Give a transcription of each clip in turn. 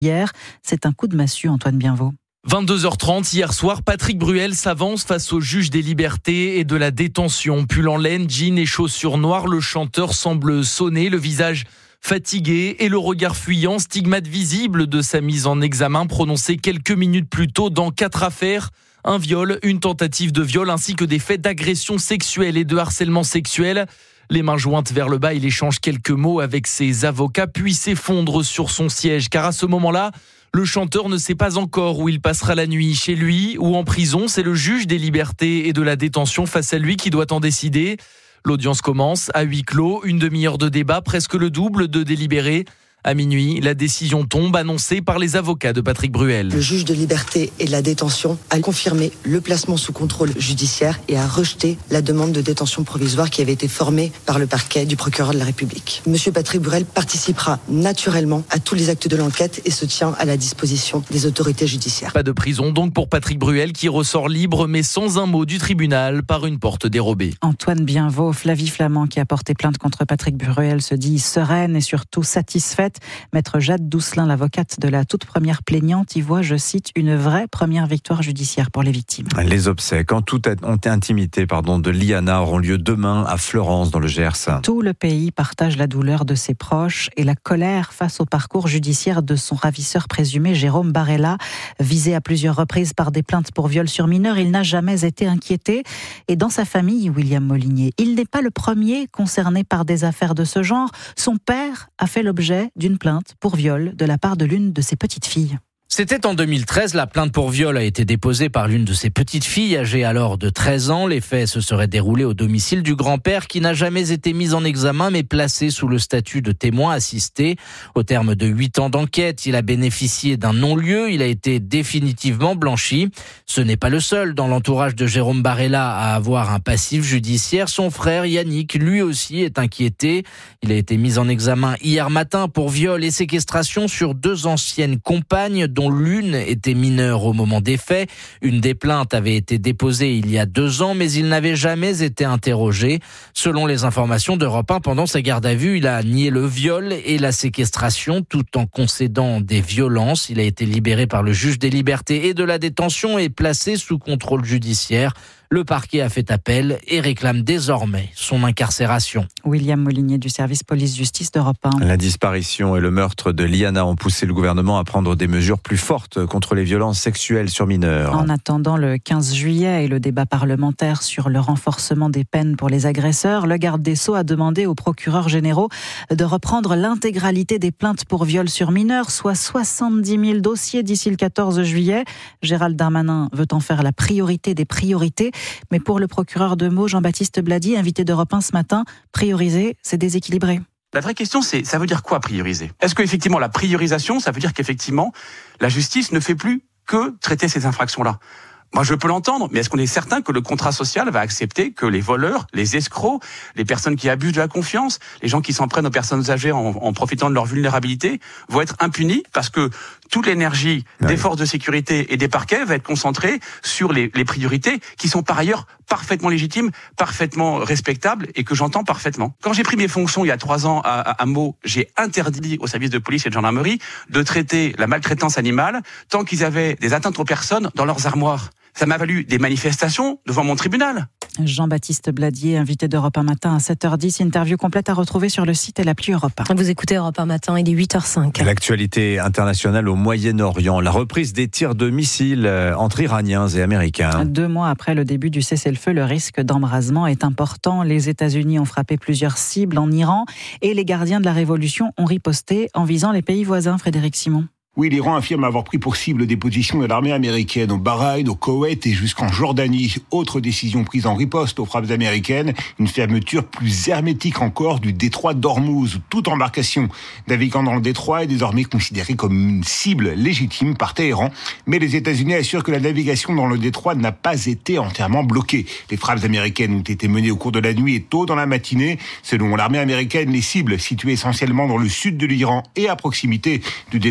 hier. C'est un coup de massue, Antoine Bienvaux. 22h30, hier soir, Patrick Bruel s'avance face au juge des libertés et de la détention. Pull en laine, jean et chaussures noires, le chanteur semble sonner, le visage fatigué et le regard fuyant, stigmate visible de sa mise en examen prononcée quelques minutes plus tôt dans 4 affaires. Un viol, une tentative de viol ainsi que des faits d'agression sexuelle et de harcèlement sexuel. Les mains jointes vers le bas, il échange quelques mots avec ses avocats puis s'effondre sur son siège car à ce moment-là, le chanteur ne sait pas encore où il passera la nuit, chez lui ou en prison. C'est le juge des libertés et de la détention face à lui qui doit en décider. L'audience commence à huis clos, une demi-heure de débat, presque le double de délibérés. À minuit, la décision tombe, annoncée par les avocats de Patrick Bruel. Le juge de liberté et de la détention a confirmé le placement sous contrôle judiciaire et a rejeté la demande de détention provisoire qui avait été formée par le parquet du procureur de la République. Monsieur Patrick Bruel participera naturellement à tous les actes de l'enquête et se tient à la disposition des autorités judiciaires. Pas de prison donc pour Patrick Bruel qui ressort libre mais sans un mot du tribunal par une porte dérobée. Antoine Bienvaux, Flavie Flament qui a porté plainte contre Patrick Bruel se dit sereine et surtout satisfaite. Maître Jade Doucelin, l'avocate de la toute première plaignante, y voit, je cite, une vraie première victoire judiciaire pour les victimes. Les obsèques en toute intimité de Liana auront lieu demain à Fleurance dans le Gers. Tout le pays partage la douleur de ses proches et la colère face au parcours judiciaire de son ravisseur présumé Jérôme Barella. Visé à plusieurs reprises par des plaintes pour viol sur mineur, il n'a jamais été inquiété. Et dans sa famille, William Molinier, il n'est pas le premier concerné par des affaires de ce genre. Son père a fait l'objet d'une plainte pour viol de la part de l'une de ses petites filles. C'était en 2013, la plainte pour viol a été déposée par l'une de ses petites filles, âgée alors de 13 ans. Les faits se seraient déroulés au domicile du grand-père qui n'a jamais été mis en examen mais placé sous le statut de témoin assisté. Au terme de 8 ans d'enquête, il a bénéficié d'un non-lieu, il a été définitivement blanchi. Ce n'est pas le seul dans l'entourage de Jérôme Barella à avoir un passif judiciaire. Son frère Yannick, lui aussi, est inquiété. Il a été mis en examen hier matin pour viol et séquestration sur 2 anciennes compagnes dont l'une était mineure au moment des faits. Une des plaintes avait été déposée il y a 2 ans, mais il n'avait jamais été interrogé. Selon les informations d'Europe 1, pendant sa garde à vue, il a nié le viol et la séquestration tout en concédant des violences. Il a été libéré par le juge des libertés et de la détention et placé sous contrôle judiciaire. Le parquet a fait appel et réclame désormais son incarcération. William Molinier du service police-justice d'Europe 1. La disparition et le meurtre de Liana ont poussé le gouvernement à prendre des mesures plus fortes contre les violences sexuelles sur mineurs. En attendant le 15 juillet et le débat parlementaire sur le renforcement des peines pour les agresseurs, le garde des Sceaux a demandé aux procureurs généraux de reprendre l'intégralité des plaintes pour viol sur mineurs, soit 70 000 dossiers d'ici le 14 juillet. Gérald Darmanin veut en faire la priorité des priorités. Mais pour le procureur de Meaux, Jean-Baptiste Blady, invité d'Europe 1 ce matin, prioriser, c'est déséquilibré. La vraie question, c'est, ça veut dire quoi prioriser ? Est-ce que effectivement la priorisation, ça veut dire qu'effectivement la justice ne fait plus que traiter ces infractions-là ? Moi, je peux l'entendre, mais est-ce qu'on est certain que le contrat social va accepter que les voleurs, les escrocs, les personnes qui abusent de la confiance, les gens qui s'en prennent aux personnes âgées en profitant de leur vulnérabilité, vont être impunis parce que toute l'énergie des forces de sécurité et des parquets va être concentrée sur les priorités qui sont par ailleurs parfaitement légitimes, parfaitement respectables et que j'entends parfaitement. Quand j'ai pris mes fonctions il y a 3 ans à Meaux, j'ai interdit aux services de police et de gendarmerie de traiter la maltraitance animale tant qu'ils avaient des atteintes aux personnes dans leurs armoires. Ça m'a valu des manifestations devant mon tribunal. Jean-Baptiste Bladier, invité d'Europe 1 Matin à 7h10. Interview complète à retrouver sur le site et l'appli Europe 1. Vous écoutez Europe 1 Matin, il est 8h05. L'actualité internationale au Moyen-Orient, la reprise des tirs de missiles entre Iraniens et Américains. 2 mois après le début du cessez-le-feu, le risque d'embrasement est important. Les États-Unis ont frappé plusieurs cibles en Iran et les gardiens de la révolution ont riposté en visant les pays voisins. Frédéric Simon. Oui, l'Iran affirme avoir pris pour cible des positions de l'armée américaine au Bahreïn, au Koweït et jusqu'en Jordanie. Autre décision prise en riposte aux frappes américaines, une fermeture plus hermétique encore du détroit d'Ormuz. Toute embarcation naviguant dans le détroit est désormais considérée comme une cible légitime par Téhéran. Mais les États-Unis assurent que la navigation dans le détroit n'a pas été entièrement bloquée. Les frappes américaines ont été menées au cours de la nuit et tôt dans la matinée. Selon l'armée américaine, les cibles situées essentiellement dans le sud de l'Iran et à proximité du détroit d'Ormuz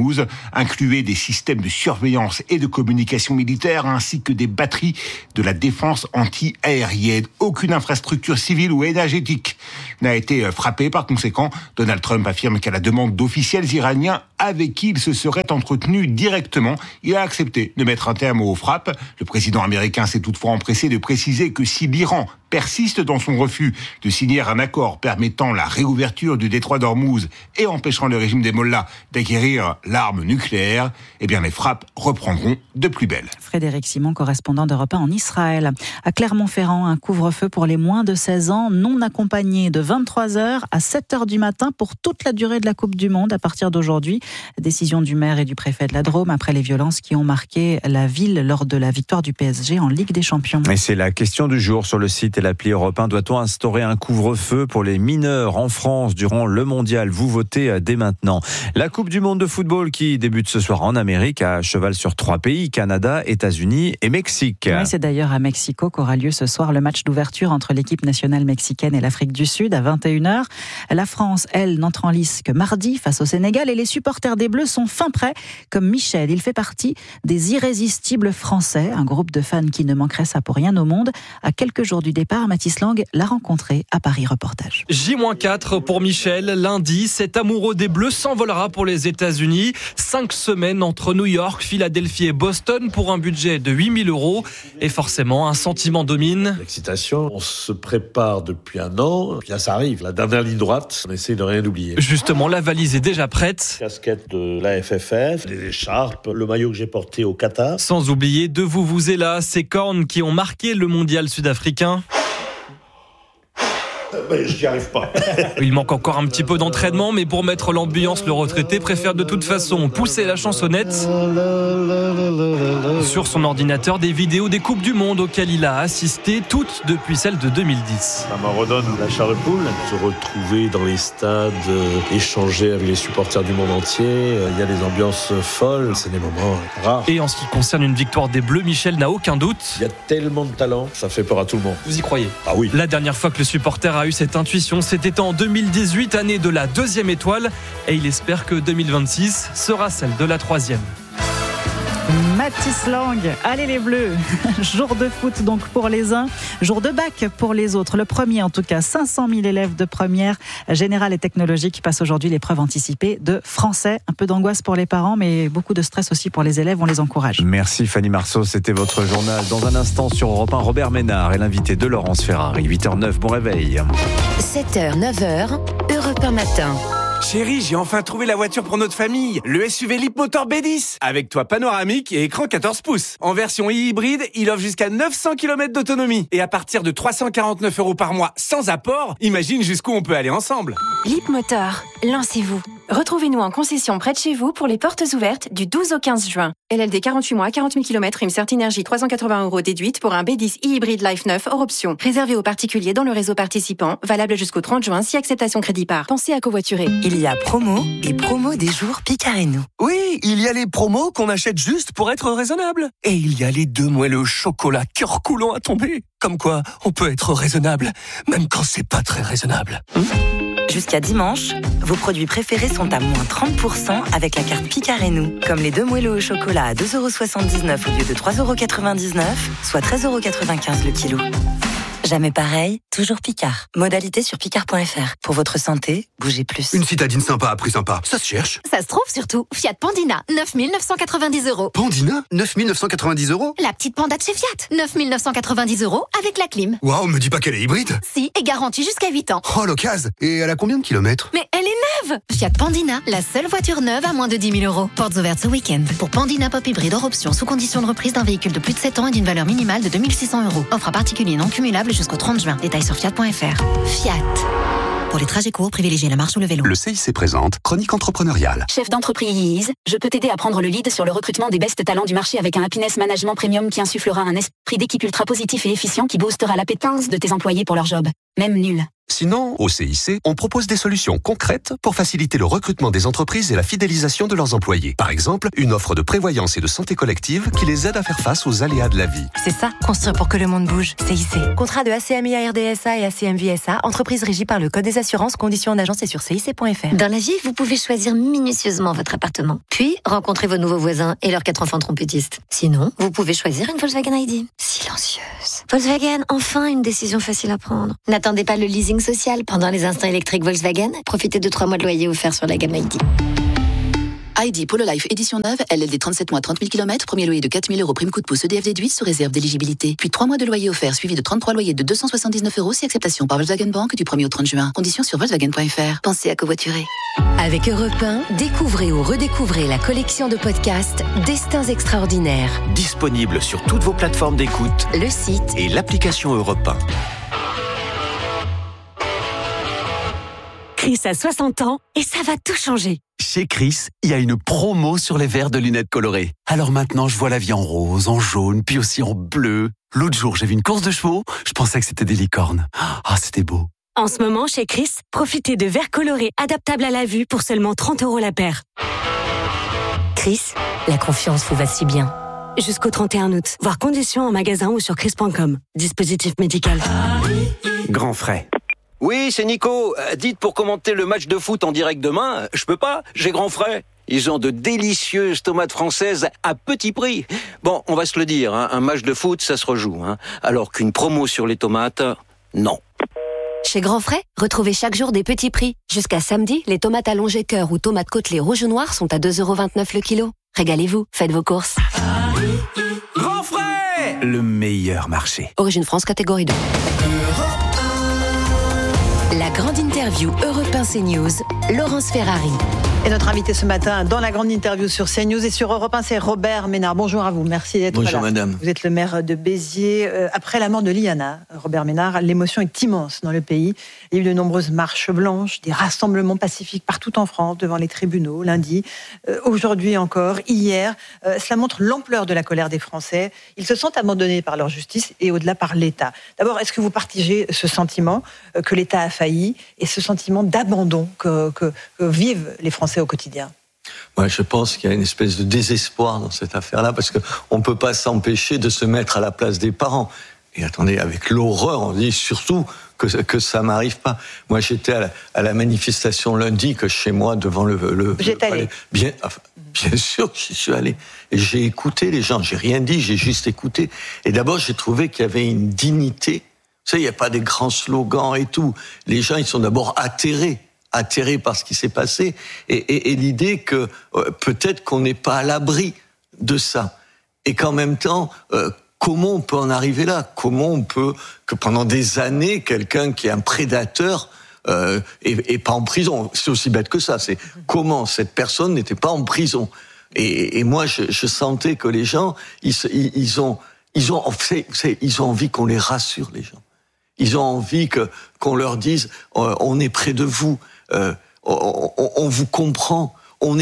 d'Ormuz incluait des systèmes de surveillance et de communication militaire ainsi que des batteries de la défense anti-aérienne. Aucune infrastructure civile ou énergétique n'a été frappée. Par conséquent, Donald Trump affirme qu'à la demande d'officiels iraniens avec qui il se serait entretenu directement, il a accepté de mettre un terme aux frappes. Le président américain s'est toutefois empressé de préciser que si l'Iran persiste dans son refus de signer un accord permettant la réouverture du détroit d'Ormuz et empêchant le régime des Mollahs d'acquérir l'arme nucléaire, eh bien les frappes reprendront de plus belle. Frédéric Simon, correspondant d'Europe 1 en Israël. À Clermont-Ferrand, un couvre-feu pour les moins de 16 ans non accompagné de 23h à 7h du matin pour toute la durée de la Coupe du Monde à partir d'aujourd'hui. Décision du maire et du préfet de la Drôme après les violences qui ont marqué la ville lors de la victoire du PSG en Ligue des Champions. Et c'est la question du jour sur le site et l'appli Europe 1. Doit-on instaurer un couvre-feu pour les mineurs en France durant le mondial? Vous votez dès maintenant. La Coupe du Monde de football qui débute ce soir en Amérique à cheval sur 3 pays, Canada, États-Unis et Mexique. Oui, c'est d'ailleurs à Mexico qu'aura lieu ce soir le match d'ouverture entre l'équipe nationale mexicaine et l'Afrique du Sud à 21h. La France, elle, n'entre en lice que mardi face au Sénégal et les supporters des Bleus sont fin prêts, comme Michel. Il fait partie des Irrésistibles Français, un groupe de fans qui ne manquerait ça pour rien au monde. À quelques jours du départ, Mathis Lang l'a rencontré à Paris Reportage. J-4 pour Michel. Lundi, cet amoureux des Bleus s'envolera pour les États-Unis. 5 semaines entre New York, Philadelphie et Boston pour un budget de 8 000 €. Et forcément, un sentiment domine. L'excitation, on se prépare depuis un an. Puis là, ça arrive. La dernière ligne droite, on essaie de rien oublier. Justement, la valise est déjà prête. Casquette de la FFF, des écharpes, le maillot que j'ai porté au Qatar. Sans oublier de Vuvuzela, ces cornes qui ont marqué le mondial sud-africain. Mais j'y arrive pas. Il manque encore un petit peu d'entraînement, mais pour mettre l'ambiance, le retraité préfère de toute façon pousser la chansonnette. Sur son ordinateur, des vidéos des Coupes du Monde auxquelles il a assisté, toutes depuis celle de 2010. Ça me redonne la chair de poule. Se retrouver dans les stades, échanger avec les supporters du monde entier. Il y a des ambiances folles, c'est des moments rares. Et en ce qui concerne une victoire des Bleus, Michel n'a aucun doute. Il y a tellement de talent, ça fait peur à tout le monde. Vous y croyez? Ah oui. La dernière fois que le supporter a eu cette intuition, c'était en 2018, année de la 2e étoile, et il espère que 2026 sera celle de la 3e. Mathis Lang, allez les Bleus. Jour de foot donc pour les uns, jour de bac pour les autres. Le premier en tout cas, 500 000 élèves de première générale et technologique passent aujourd'hui l'épreuve anticipée de français. Un peu d'angoisse pour les parents, mais beaucoup de stress aussi pour les élèves, on les encourage. Merci Fanny Marceau, c'était votre journal. Dans un instant sur Europe 1, Robert Ménard et l'invité de Laurence Ferrari. 8h09, bon réveil. 7h, 9h, Europe 1 matin. Chérie, j'ai enfin trouvé la voiture pour notre famille. Le SUV Leapmotor B10. Avec toit panoramique et écran 14 pouces. En version hybride, il offre jusqu'à 900 km d'autonomie. Et à partir de 349 € par mois sans apport, imagine jusqu'où on peut aller ensemble. Leapmotor, lancez-vous. Retrouvez-nous en concession près de chez vous pour les portes ouvertes du 12 au 15 juin. LLD 48 mois, 40 000 km, prime Certinergie 380 € déduite pour un B10 e-hybride Life 9 hors option. Réservé aux particuliers dans le réseau participant, valable jusqu'au 30 juin si acceptation crédit par. Pensez à covoiturer. Il y a promo et promo des jours Picard et nous. Oui, il y a les promos qu'on achète juste pour être raisonnable. Et il y a les 2 moelleux au chocolat cœur coulant à tomber. Comme quoi, on peut être raisonnable, même quand c'est pas très raisonnable. Jusqu'à dimanche, vos produits préférés sont à moins 30% avec la carte Picard et nous. Comme les 2 moelleux au chocolat à 2,79 € au lieu de 3,99 €, soit 13,95 € le kilo. Jamais pareil, toujours Picard. Modalité sur picard.fr. Pour votre santé, bougez plus. Une citadine sympa à prix sympa, ça se cherche. Ça se trouve surtout. Fiat Pandina, 9 990 €. Pandina, 9 990 €. La petite panda de chez Fiat, 9 990 € avec la clim. Waouh, me dis pas qu'elle est hybride. Si, et garantie jusqu'à 8 ans. Oh, l'occasion. Et elle a combien de kilomètres? Mais elle est neuve. Fiat Pandina, la seule voiture neuve à moins de 10 000 €. Portes ouvertes ce week-end. Pour Pandina Pop Hybride hors option, sous condition de reprise d'un véhicule de plus de 7 ans et d'une valeur minimale de 2 600 €. Offre à particulier non cumulable jusqu'au 30 juin. Détails sur Fiat.fr. Fiat. Pour les trajets courts, privilégiez la marche ou le vélo. Le CIC présente Chronique entrepreneuriale. Chef d'entreprise, je peux t'aider à prendre le lead sur le recrutement des best talents du marché avec un Happiness Management Premium qui insufflera un esprit d'équipe ultra positif et efficient qui boostera l'appétence de tes employés pour leur job. Même nul. Sinon, au CIC, on propose des solutions concrètes pour faciliter le recrutement des entreprises et la fidélisation de leurs employés. Par exemple, une offre de prévoyance et de santé collective qui les aide à faire face aux aléas de la vie. C'est ça, construire pour que le monde bouge. CIC. Contrat de ACMI RDSA et ACMVSA, entreprise régie par le Code des assurances, conditions en agence et sur CIC.fr. Dans la vie, vous pouvez choisir minutieusement votre appartement. Puis, rencontrer vos nouveaux voisins et leurs 4 enfants trompettistes. Sinon, vous pouvez choisir une Volkswagen ID. Silencieuse. Volkswagen, enfin une décision facile à prendre. N'attendez pas le leasing social pendant les instants électriques Volkswagen. Profitez de 3 mois de loyer offerts sur la gamme ID. ID Polo Life édition neuve, LLD 37 mois 30 000 km, premier loyer de 4 000 € prime coup de pouce EDF déduit sous réserve d'éligibilité. Puis 3 mois de loyer offert suivi de 33 loyers de 279 € si acceptation par Volkswagen Bank du 1er au 30 juin. Conditions sur Volkswagen.fr. Pensez à covoiturer. Avec Europe 1, découvrez ou redécouvrez la collection de podcasts Destins extraordinaires. Disponible sur toutes vos plateformes d'écoute, le site et l'application Europe 1. Chris a 60 ans et ça va tout changer. Chez Chris, il y a une promo sur les verres de lunettes colorées. Alors maintenant, je vois la vie en rose, en jaune, puis aussi en bleu. L'autre jour, j'ai vu une course de chevaux, je pensais que c'était des licornes. Ah, c'était beau. En ce moment, chez Chris, profitez de verres colorés adaptables à la vue pour seulement 30 € la paire. Chris, la confiance vous va si bien. Jusqu'au 31 août. Voir conditions en magasin ou sur chris.com. Dispositif médical. Grand frais. Oui, c'est Nico. Dites, pour commenter le match de foot en direct demain, je peux pas, j'ai grand frais. Ils ont de délicieuses tomates françaises à petit prix. Bon, on va se le dire, un match de foot, ça se rejoue. Alors qu'une promo sur les tomates, non. Chez Grand Frais, retrouvez chaque jour des petits prix. Jusqu'à samedi, les tomates allongées cœur ou tomates côtelées rouge ou noir sont à 2,29 € le kilo. Régalez-vous, faites vos courses. Grand frais, le meilleur marché. Origine France, catégorie 2. La grande interview Europe 1 CNews, Laurence Ferrari. Et notre invité ce matin dans la grande interview sur CNews et sur Europe 1, c'est Robert Ménard. Bonjour à vous, merci d'être là. Bonjour madame. Vous êtes le maire de Béziers. Après la mort de Liana, Robert Ménard, l'émotion est immense dans le pays. Il y a eu de nombreuses marches blanches, des rassemblements pacifiques partout en France, devant les tribunaux, lundi, aujourd'hui encore, hier. Cela montre l'ampleur de la colère des Français. Ils se sentent abandonnés par leur justice et au-delà par l'État. D'abord, est-ce que vous partagez ce sentiment que l'État a failli et ce sentiment d'abandon que vivent les Français au quotidien? Moi, je pense qu'il y a une espèce de désespoir dans cette affaire-là, parce qu'on ne peut pas s'empêcher de se mettre à la place des parents. Et attendez, avec l'horreur, on dit surtout que ça ne m'arrive pas. Moi, j'étais à la manifestation lundi, que chez moi, devant le Vous êtes allé? Bien sûr que j'y suis allé. Et j'ai écouté les gens, j'ai rien dit, j'ai juste écouté. Et d'abord, j'ai trouvé qu'il y avait une dignité. Vous savez, il n'y a pas des grands slogans et tout. Les gens, ils sont d'abord atterrés par ce qui s'est passé, et l'idée que peut-être qu'on n'est pas à l'abri de ça. Et qu'en même temps, comment on peut en arriver là? Comment on peut, que pendant des années, quelqu'un qui est un prédateur est pas en prison? C'est aussi bête que ça. C'est comment cette personne n'était pas en prison. Et moi, je sentais que les gens, ils ont envie qu'on les rassure, les gens. Ils ont envie qu'on leur dise, on est près de vous. On vous comprend.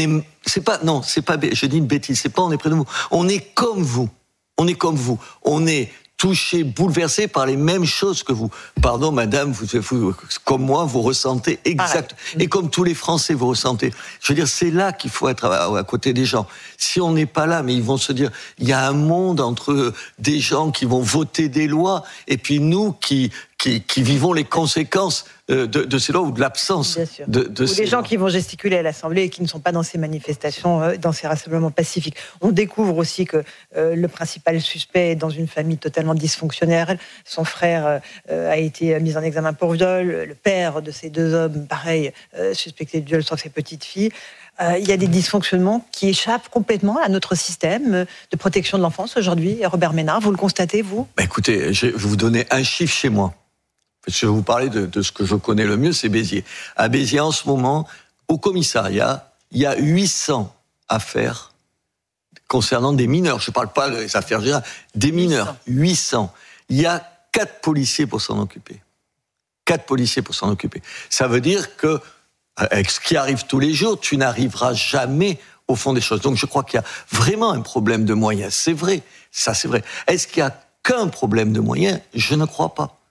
Je dis une bêtise. C'est pas on est près de vous. On est comme vous. On est touché, bouleversé par les mêmes choses que vous. Pardon, madame, vous comme moi, vous ressentez exact. Et comme tous les Français, vous ressentez. Je veux dire, c'est là qu'il faut être à côté des gens. Si on n'est pas là, mais ils vont se dire, il y a un monde entre des gens qui vont voter des lois et puis nous qui vivons les conséquences de ces lois ou de l'absence de ces les gens lois. qui vont gesticuler à l'Assemblée et qui ne sont pas dans ces manifestations, dans ces rassemblements pacifiques. On découvre aussi que le principal suspect est dans une famille totalement dysfonctionnelle. Son frère a été mis en examen pour viol. Le père de ces deux hommes, pareil, suspecté de viol sur ses petites filles. Il y a des dysfonctionnements qui échappent complètement à notre système de protection de l'enfance aujourd'hui. Robert Ménard, vous le constatez, vous? Écoutez, je vais vous donner un chiffre chez moi. Je vais vous parler de ce que je connais le mieux, c'est Béziers. À Béziers, en ce moment, au commissariat, il y a 800 affaires concernant des mineurs. Je ne parle pas des affaires générales, des mineurs. 800. Il y a 4 policiers pour s'en occuper. 4 policiers pour s'en occuper. Ça veut dire que, avec ce qui arrive tous les jours, tu n'arriveras jamais au fond des choses. Donc je crois qu'il y a vraiment un problème de moyens. C'est vrai, ça c'est vrai. Est-ce qu'il y a qu'un problème de moyens? Je ne crois pas.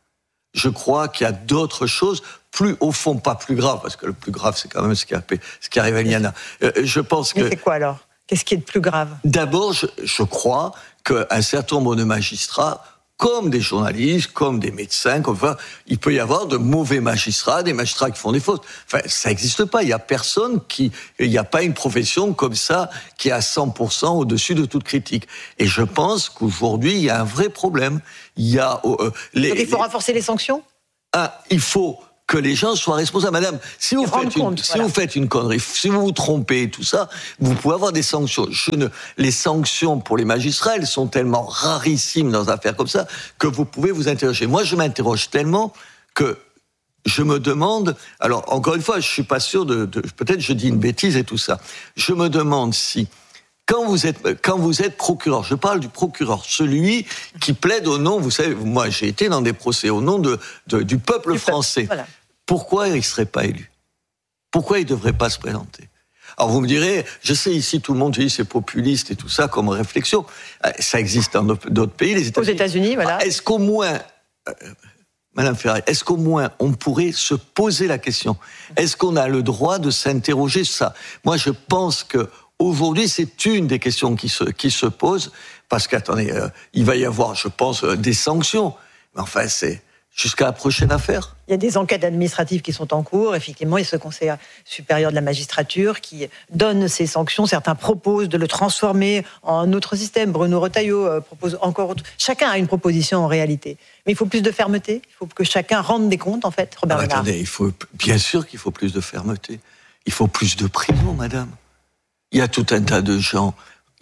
Je crois qu'il y a d'autres choses, plus au fond, pas plus graves, parce que le plus grave, c'est quand même ce qui arrive à Iliana. Je pense que... Mais c'est quoi alors ? Qu'est-ce qui est de plus grave ? D'abord, je crois qu'un certain nombre de magistrats, comme des journalistes, comme des médecins, il peut y avoir de mauvais magistrats, des magistrats qui font des fautes. Enfin, ça n'existe pas. Il n'y a pas une profession comme ça qui est à 100% au-dessus de toute critique. Et je pense qu'aujourd'hui, il y a un vrai problème. Donc il faut renforcer les sanctions ? Il faut que les gens soient responsables. Madame, si vous faites une connerie, si vous vous trompez, tout ça, vous pouvez avoir des sanctions. Les sanctions pour les magistrats, elles sont tellement rarissimes dans des affaires comme ça que vous pouvez vous interroger. Moi, je m'interroge tellement que je me demande, alors encore une fois, je suis pas sûr peut-être je dis une bêtise et tout ça. Je me demande si quand vous êtes procureur, je parle du procureur, celui qui plaide au nom, vous savez, moi j'ai été dans des procès au nom du peuple français. Voilà. Pourquoi il ne serait pas élu ? Pourquoi il ne devrait pas se présenter ? Alors vous me direz, je sais ici tout le monde dit c'est populiste et tout ça comme réflexion. Ça existe dans d'autres pays, les États-Unis. Aux États-Unis, voilà. Est-ce qu'au moins, Madame Ferrari, est-ce qu'au moins on pourrait se poser la question ? Est-ce qu'on a le droit de s'interroger sur ça ? Moi je pense que aujourd'hui, c'est une des questions qui se posent, parce qu'attendez, il va y avoir, je pense, des sanctions. Mais enfin, c'est jusqu'à la prochaine affaire. Il y a des enquêtes administratives qui sont en cours. Effectivement, il y a ce Conseil supérieur de la magistrature qui donne ces sanctions. Certains proposent de le transformer en autre système. Bruno Retailleau propose encore autre. Chacun a une proposition en réalité. Mais il faut plus de fermeté. Il faut que chacun rende des comptes, en fait, Robert Ménard. Attendez, bien sûr qu'il faut plus de fermeté. Il faut plus de prison, madame. Il y a tout un tas de gens.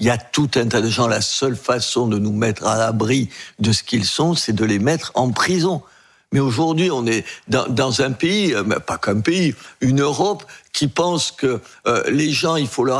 La seule façon de nous mettre à l'abri de ce qu'ils sont, c'est de les mettre en prison. Mais aujourd'hui, on est dans un pays, pas qu'un pays, une Europe qui pense que les gens, il faut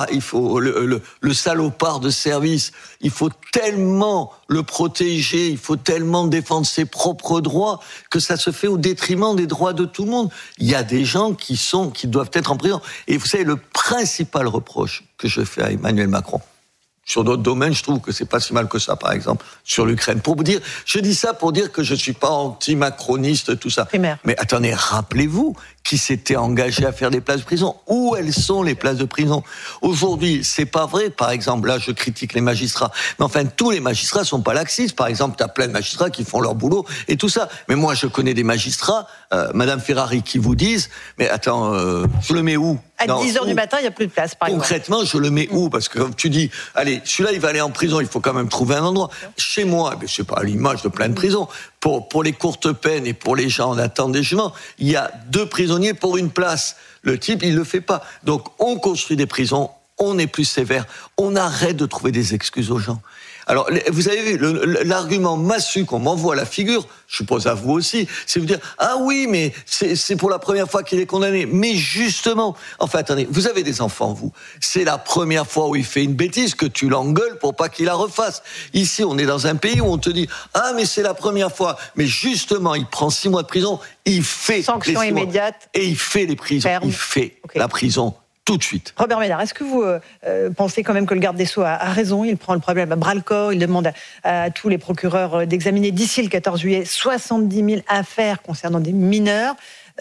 le salopard de service, il faut tellement le protéger, il faut tellement défendre ses propres droits que ça se fait au détriment des droits de tout le monde. Il y a des gens qui doivent être en prison. Et vous savez, le principal reproche que je fais à Emmanuel Macron, sur d'autres domaines, je trouve que c'est pas si mal que ça, par exemple, sur l'Ukraine. Je dis ça pour dire que je suis pas anti-macroniste, tout ça. Primaire. Mais attendez, rappelez-vous qui s'était engagé à faire des places de prison. Où elles sont, les places de prison ? Aujourd'hui, c'est pas vrai. Par exemple, là, je critique les magistrats. Mais enfin, tous les magistrats sont pas laxistes. Par exemple, t'as plein de magistrats qui font leur boulot et tout ça. Mais moi, je connais des magistrats, Madame Ferrari, qui vous disent, mais attends, je le mets où ? À 10h du matin, il n'y a plus de place, par exemple. Concrètement, je le mets où ? Parce que tu dis, allez, celui-là, il va aller en prison, il faut quand même trouver un endroit. Chez moi, je sais pas, à l'image de plein de prisons, pour les courtes peines et pour les gens en attente des jugements, il y a 2 prisonniers pour une place. Le type, il le fait pas. Donc, on construit des prisons, on est plus sévère, on arrête de trouver des excuses aux gens. Alors, vous avez vu, l'argument massu qu'on m'envoie à la figure, je suppose à vous aussi, c'est vous dire, ah oui, mais c'est pour la première fois qu'il est condamné. Mais justement, enfin, attendez, vous avez des enfants, vous. C'est la première fois où il fait une bêtise que tu l'engueules pour pas qu'il la refasse. Ici, on est dans un pays où on te dit, ah, mais c'est la première fois. Mais justement, il prend 6 mois de prison, il fait sanction immédiate. Et il fait les prisons. Ferme. Il fait la prison. Tout de suite. Robert Ménard, est-ce que vous pensez quand même que le garde des Sceaux a raison ? Il prend le problème à bras-le-corps, il demande à tous les procureurs d'examiner d'ici le 14 juillet 70 000 affaires concernant des mineurs.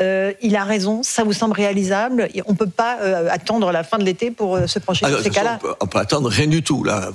Il a raison, ça vous semble réalisable ? On ne peut pas attendre la fin de l'été pour se pencher sur ces cas-là ? On peut attendre rien du tout. Là,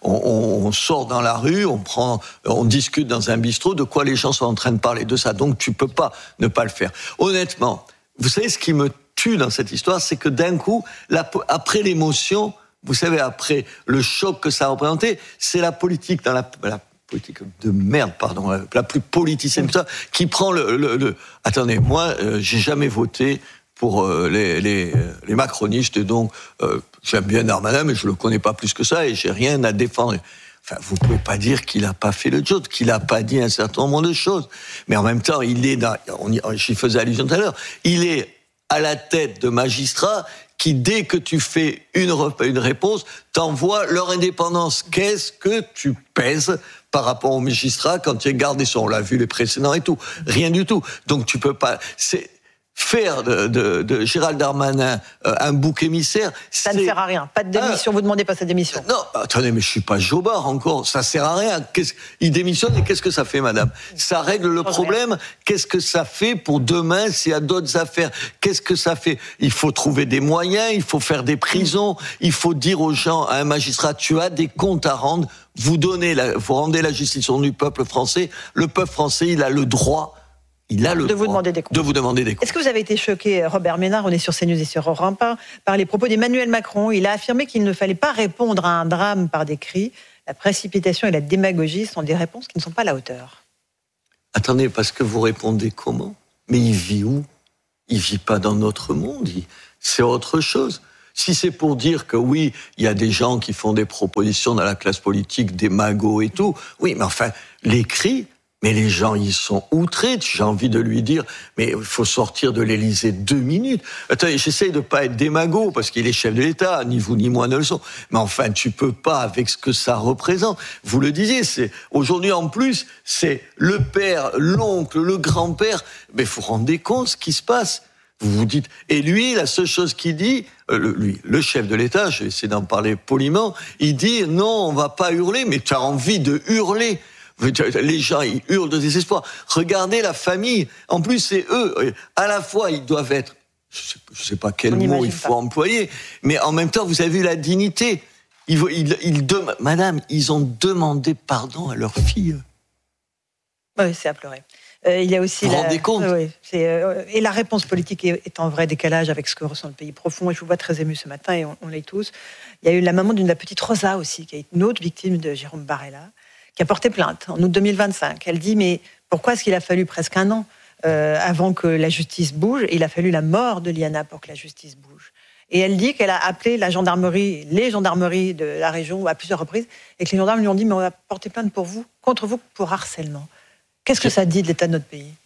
on sort dans la rue, on discute dans un bistrot de quoi les gens sont en train de parler de ça. Donc tu ne peux pas ne pas le faire. Honnêtement, vous savez ce qui me tue dans cette histoire, c'est que d'un coup, après l'émotion, vous savez, après le choc que ça a représenté, c'est la politique, dans la politique de merde, pardon, la plus politicienne, qui prend le... Attendez, moi, j'ai jamais voté pour les macronistes, et donc j'aime bien Darmanin, mais je le connais pas plus que ça, et j'ai rien à défendre. Enfin, vous pouvez pas dire qu'il a pas fait le job, qu'il a pas dit un certain nombre de choses. Mais en même temps, il est j'y faisais allusion tout à l'heure, il est à la tête de magistrats qui, dès que tu fais une réponse, t'envoient leur indépendance. Qu'est-ce que tu pèses par rapport aux magistrats quand tu es garde des Sceaux ? On l'a vu les précédents et tout. Rien du tout. Donc tu peux pas... faire de Gérald Darmanin un bouc émissaire. Ça ne sert à rien. Pas de démission. Vous ne demandez pas sa démission. Non, attendez, mais je suis pas Jobard encore. Ça sert à rien. Il démissionne et qu'est-ce que ça fait, madame? Ça règle le problème. Qu'est-ce que ça fait pour demain s'il y a d'autres affaires? Qu'est-ce que ça fait? Il faut trouver des moyens, il faut faire des prisons, il faut dire aux gens, à un magistrat, tu as des comptes à rendre, vous rendez la justice au nom du peuple français. Le peuple français, il a le droit de vous demander des comptes. Est-ce que vous avez été choqué, Robert Ménard, on est sur CNews et sur Europe 1, par les propos d'Emmanuel Macron? Il a affirmé qu'il ne fallait pas répondre à un drame par des cris. La précipitation et la démagogie sont des réponses qui ne sont pas à la hauteur. Attendez, parce que vous répondez comment? Mais il vit où? Il vit pas dans notre monde. C'est autre chose. Si c'est pour dire que oui, il y a des gens qui font des propositions dans la classe politique, des magots et tout, oui, mais enfin, les cris, mais les gens, ils sont outrés. J'ai envie de lui dire, mais il faut sortir de l'Élysée 2 minutes. Attendez, j'essaye de pas être démago, parce qu'il est chef de l'État, ni vous ni moi ne le sont. Mais enfin, tu peux pas, avec ce que ça représente. Vous le disiez, aujourd'hui en plus, c'est le père, l'oncle, le grand-père. Mais vous vous rendez compte ce qui se passe? Vous vous dites, et lui, la seule chose qu'il dit, le chef de l'État, je vais essayer d'en parler poliment, il dit, non, on va pas hurler, mais tu as envie de hurler. Les gens, ils hurlent de désespoir. Regardez la famille. En plus, c'est eux. À la fois, ils doivent être, je sais pas quel mot il faut employer, mais en même temps, vous avez vu la dignité. Madame, ils ont demandé pardon à leur fille. Oui, c'est à pleurer. Il y a aussi vous vous rendez compte? Et la réponse politique est en vrai décalage avec ce que ressent le pays profond. Et je vous vois très ému ce matin, et on l'est tous. Il y a eu la maman de la petite Rosa aussi, qui est une autre victime de Jérôme Barella, qui a porté plainte en août 2025. Elle dit, mais pourquoi est-ce qu'il a fallu presque 1 an avant que la justice bouge? Il a fallu la mort de Liana pour que la justice bouge. Et elle dit qu'elle a appelé les gendarmeries de la région à plusieurs reprises, et que les gendarmes lui ont dit, mais on va porter plainte contre vous pour harcèlement. Qu'est-ce que ça dit de l'état de notre pays?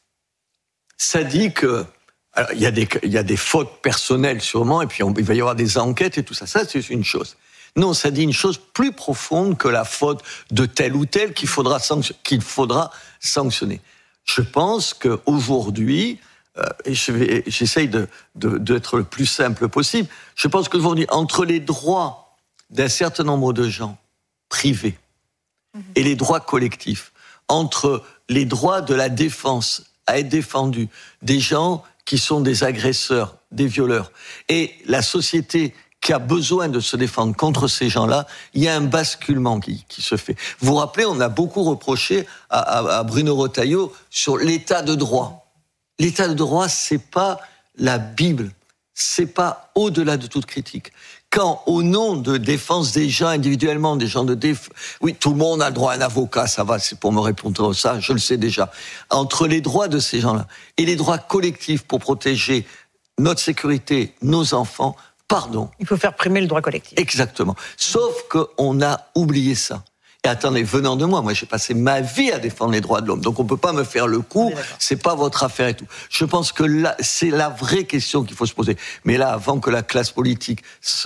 Ça dit que alors, il y a des fautes personnelles sûrement, et puis il va y avoir des enquêtes et tout ça. Ça, c'est une chose. Non, ça dit une chose plus profonde que la faute de tel ou tel qu'il faudra sanctionner. Je pense qu'aujourd'hui, et j'essaye d'être le plus simple possible, je pense qu'aujourd'hui, entre les droits d'un certain nombre de gens privés et les droits collectifs, entre les droits de la défense à être défendus, des gens qui sont des agresseurs, des violeurs, et la société qui a besoin de se défendre contre ces gens-là, il y a un basculement qui se fait. Vous vous rappelez, on a beaucoup reproché à Bruno Retailleau sur l'état de droit. L'état de droit, c'est pas la Bible, c'est pas au-delà de toute critique. Quand, au nom de défense des gens individuellement, des gens oui, tout le monde a le droit à un avocat, ça va, c'est pour me répondre ça, je le sais déjà. Entre les droits de ces gens-là et les droits collectifs pour protéger notre sécurité, nos enfants, pardon. Il faut faire primer le droit collectif. Exactement. Sauf qu'on a oublié ça. Et attendez, venant de moi j'ai passé ma vie à défendre les droits de l'homme, donc on peut pas me faire le coup, c'est pas votre affaire et tout. Je pense que là, c'est la vraie question qu'il faut se poser. Mais là, avant que la classe politique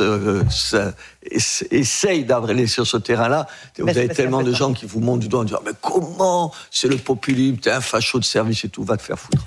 essaye d'aller sur ce terrain-là, vous avez tellement de gens qui vous montent du doigt en disant, mais comment? C'est le populisme, t'es un facho de service et tout, va te faire foutre.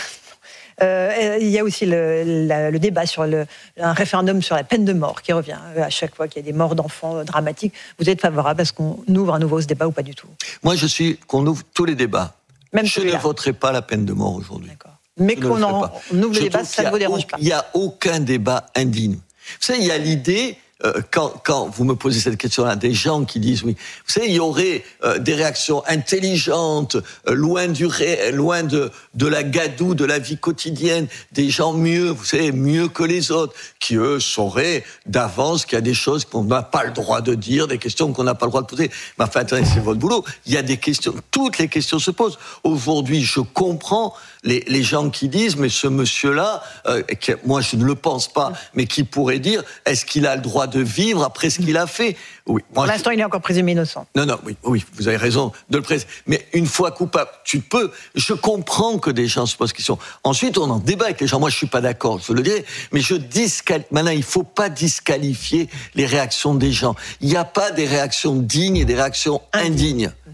Il y a aussi le débat sur un référendum sur la peine de mort qui revient à chaque fois qu'il y a des morts d'enfants dramatiques. Vous êtes favorable à ce qu'on ouvre à nouveau ce débat ou pas du tout? Moi, je suis qu'on ouvre tous les débats. Même je ne voterai pas la peine de mort aujourd'hui. D'accord. Mais qu'on ouvre le débat, ça ne vous dérange pas? Il n'y a aucun débat indigne. Vous savez, il y a l'idée... Quand vous me posez cette question-là, des gens qui disent oui, vous savez, il y aurait des réactions intelligentes, loin de la gadoue de la vie quotidienne, des gens mieux, vous savez, mieux que les autres, qui eux sauraient d'avance qu'il y a des choses qu'on n'a pas le droit de dire, des questions qu'on n'a pas le droit de poser. Mais enfin, attendez, c'est votre boulot. Il y a des questions, toutes les questions se posent. Aujourd'hui, je comprends les gens qui disent, mais ce monsieur-là, moi je ne le pense pas, mais qui pourrait dire, est-ce qu'il a le droit de vivre après ce qu'il a fait? Oui. Pour l'instant, il est encore présumé innocent. Non, oui, vous avez raison de le préciser. Mais une fois coupable, je comprends que des gens se posent questions. Ensuite, on en débat avec les gens. Moi, je suis pas d'accord, je le dirais, mais maintenant, il faut pas disqualifier les réactions des gens. Il n'y a pas des réactions dignes et des réactions indignes.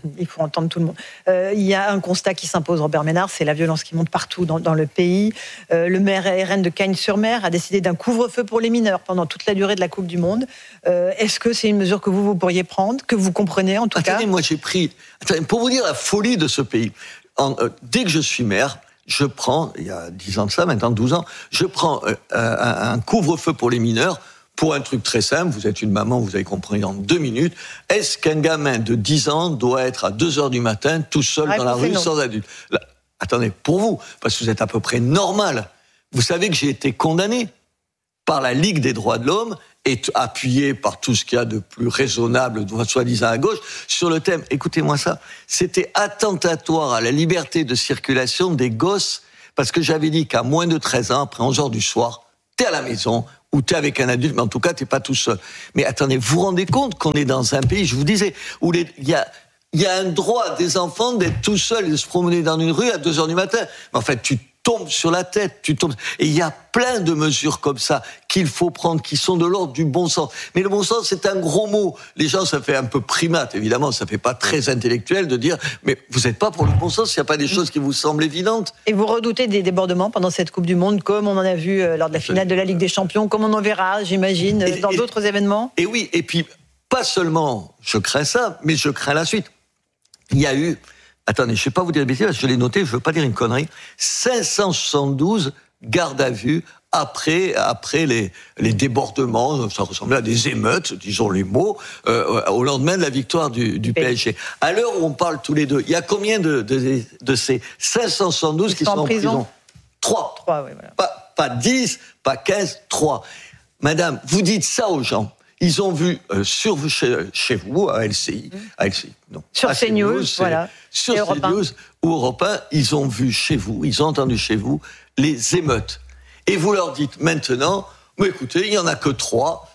Il faut entendre tout le monde. Il y a un constat qui s'impose, Robert Ménard, c'est la violence qui monte partout dans le pays. Le maire RN de Cagnes-sur-Mer a décidé d'un couvre-feu pour les mineurs pendant toute la durée de la Coupe du Monde. Est-ce que c'est une mesure que vous pourriez prendre, que vous comprenez en tout cas ? Moi j'ai pris... pour vous dire la folie de ce pays, dès que je suis maire, je prends, il y a 10 ans de ça, maintenant 12 ans, je prends un couvre-feu pour les mineurs, pour un truc très simple, vous êtes une maman, vous avez compris en 2 minutes, est-ce qu'un gamin de 10 ans doit être à 2h du matin, tout seul dans la rue, sans adulte ? Là, attendez, pour vous, parce que vous êtes à peu près normal, vous savez que j'ai été condamné par la Ligue des droits de l'homme, et appuyé par tout ce qu'il y a de plus raisonnable, soi-disant à gauche, sur le thème, écoutez-moi ça, c'était attentatoire à la liberté de circulation des gosses, parce que j'avais dit qu'à moins de 13 ans, après 11h du soir, t'es à la maison, ou t'es avec un adulte, mais en tout cas, t'es pas tout seul. Mais attendez, vous vous rendez compte qu'on est dans un pays, je vous disais, où il y a un droit des enfants d'être tout seuls et de se promener dans une rue à 2h du matin. Mais en fait, tu tombes sur la tête, Et il y a plein de mesures comme ça qu'il faut prendre, qui sont de l'ordre du bon sens. Mais le bon sens, c'est un gros mot. Les gens, ça fait un peu primate, évidemment, ça fait pas très intellectuel de dire, mais vous n'êtes pas pour le bon sens, il n'y a pas des choses qui vous semblent évidentes. Et vous redoutez des débordements pendant cette Coupe du Monde, comme on en a vu lors de la finale de la Ligue des Champions, comme on en verra, j'imagine, dans d'autres événements ? Et oui, et puis, pas seulement je crains ça, mais je crains la suite. Il y a eu... Attendez, je ne vais pas vous dire de bêtises, je l'ai noté, je ne veux pas dire une connerie. 572 gardes à vue après les débordements, ça ressemblait à des émeutes, disons les mots, au lendemain de la victoire du PSG. À l'heure où on parle tous les deux, il y a combien de ces 572 qui sont en prison ? 3. 3, oui, voilà. Pas 10, pas 15, 3. Madame, vous dites ça aux gens. Ils ont vu chez vous, à LCI, non. Sur CNews, voilà. Sur CNews ou Europe 1, ils ont vu chez vous, ils ont entendu chez vous les émeutes. Et vous leur dites maintenant, mais écoutez, il n'y en a que 3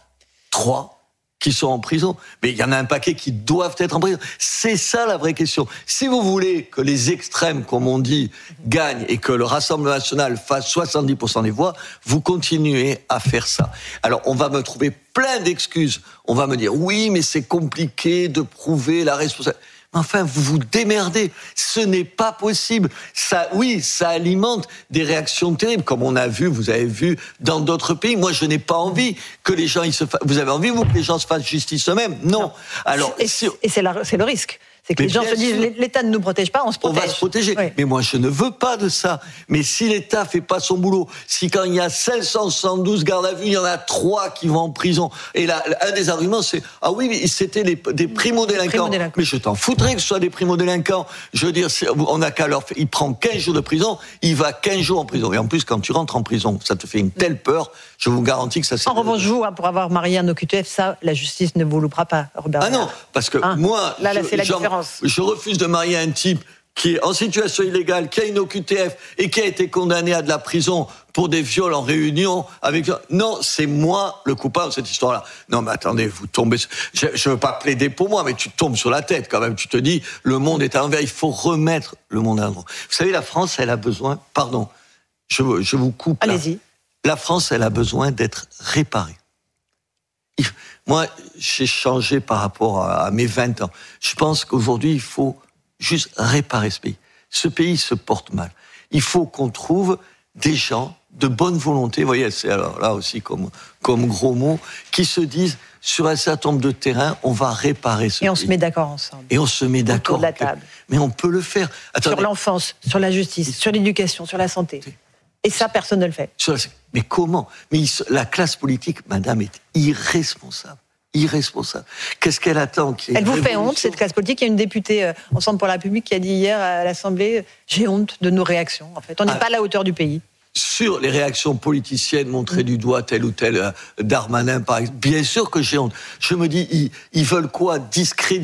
qui sont en prison. Mais il y en a un paquet qui doivent être en prison. C'est ça la vraie question. Si vous voulez que les extrêmes, comme on dit, gagnent et que le Rassemblement national fasse 70% des voix, vous continuez à faire ça. Alors, on va me trouver plein d'excuses. On va me dire, oui, mais c'est compliqué de prouver la responsabilité. Enfin, vous vous démerdez. Ce n'est pas possible. Ça, oui, ça alimente des réactions terribles, comme on a vu, vous avez vu dans d'autres pays. Moi, je n'ai pas envie que les gens vous avez envie, vous, que les gens se fassent justice eux-mêmes? Non. Alors, c'est le risque. C'est que les gens se disent, l'État ne nous protège pas, on se protège. On va se protéger. Oui. Mais moi, je ne veux pas de ça. Mais si l'État fait pas son boulot, si quand il y a 572 gardes à vue, il y en a 3 qui vont en prison, et là, un des arguments, c'est, ah oui, mais c'était des primo-délinquants. Mais je t'en foutrais que ce soit des primo-délinquants. Je veux dire, on n'a qu'à leur faire, il prend 15 jours de prison, il va 15 jours en prison. Et en plus, quand tu rentres en prison, ça te fait une telle peur, je vous garantis que ça c'est... En revanche, vous, pour avoir marié un OQTF, ça, la justice ne vous loupera pas, Robert. Ah non, parce que moi... Là, c'est la différence. Je refuse de marier un type qui est en situation illégale, qui a une OQTF et qui a été condamné à de la prison pour des viols en réunion avec... Non, c'est moi le coupable de cette histoire-là. Non, mais attendez, vous tombez... Je veux pas plaider pour moi, mais tu tombes sur la tête quand même. Tu te dis, le monde est à l'envers, il faut remettre le monde à l'endroit. Vous savez, la France, elle a besoin... Pardon, je vous coupe là. Allez-y. La France, elle a besoin d'être réparée. Moi, j'ai changé par rapport à mes 20 ans. Je pense qu'aujourd'hui, il faut juste réparer ce pays. Ce pays se porte mal. Il faut qu'on trouve des gens de bonne volonté, vous voyez, c'est alors là aussi comme gros mot, qui se disent, sur un certain nombre de terrains, on va réparer ce pays. Et on se met d'accord ensemble. Et on se met d'accord. Autour de la table. Mais on peut le faire. Attendez. Sur l'enfance, sur la justice, sur l'éducation, sur la santé. Et ça, personne ne le fait. Mais comment ? Mais la classe politique, madame, est irresponsable. Irresponsable. Qu'est-ce qu'elle attend ? Elle vous fait honte, cette classe politique ? Il y a une députée Ensemble pour la République qui a dit hier à l'Assemblée « J'ai honte de nos réactions. » En fait, on n'est pas à la hauteur du pays. Sur les réactions politiciennes, montrer du doigt tel ou tel Darmanin, par exemple, bien sûr que j'ai honte. Je me dis, ils veulent quoi ? Discréditer ?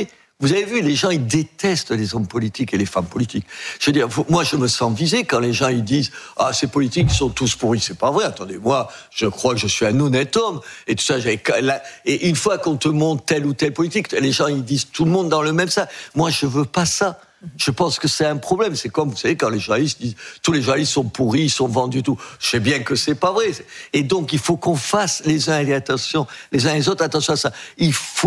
Vous avez vu, les gens, ils détestent les hommes politiques et les femmes politiques. Je veux dire, moi, je me sens visé quand les gens, ils disent « Ah, ces politiques sont tous pourris ». C'est pas vrai. Attendez, moi, je crois que je suis un honnête homme. Et tout ça, et une fois qu'on te montre tel ou tel politique, les gens, ils disent tout le monde dans le même sac. Moi, je veux pas ça. Je pense que c'est un problème. C'est comme, vous savez, quand les journalistes disent tous les journalistes sont pourris, ils sont vendus, tout. Je sais bien que c'est pas vrai. Et donc, il faut qu'on fasse les uns et les autres attention à ça. Il faut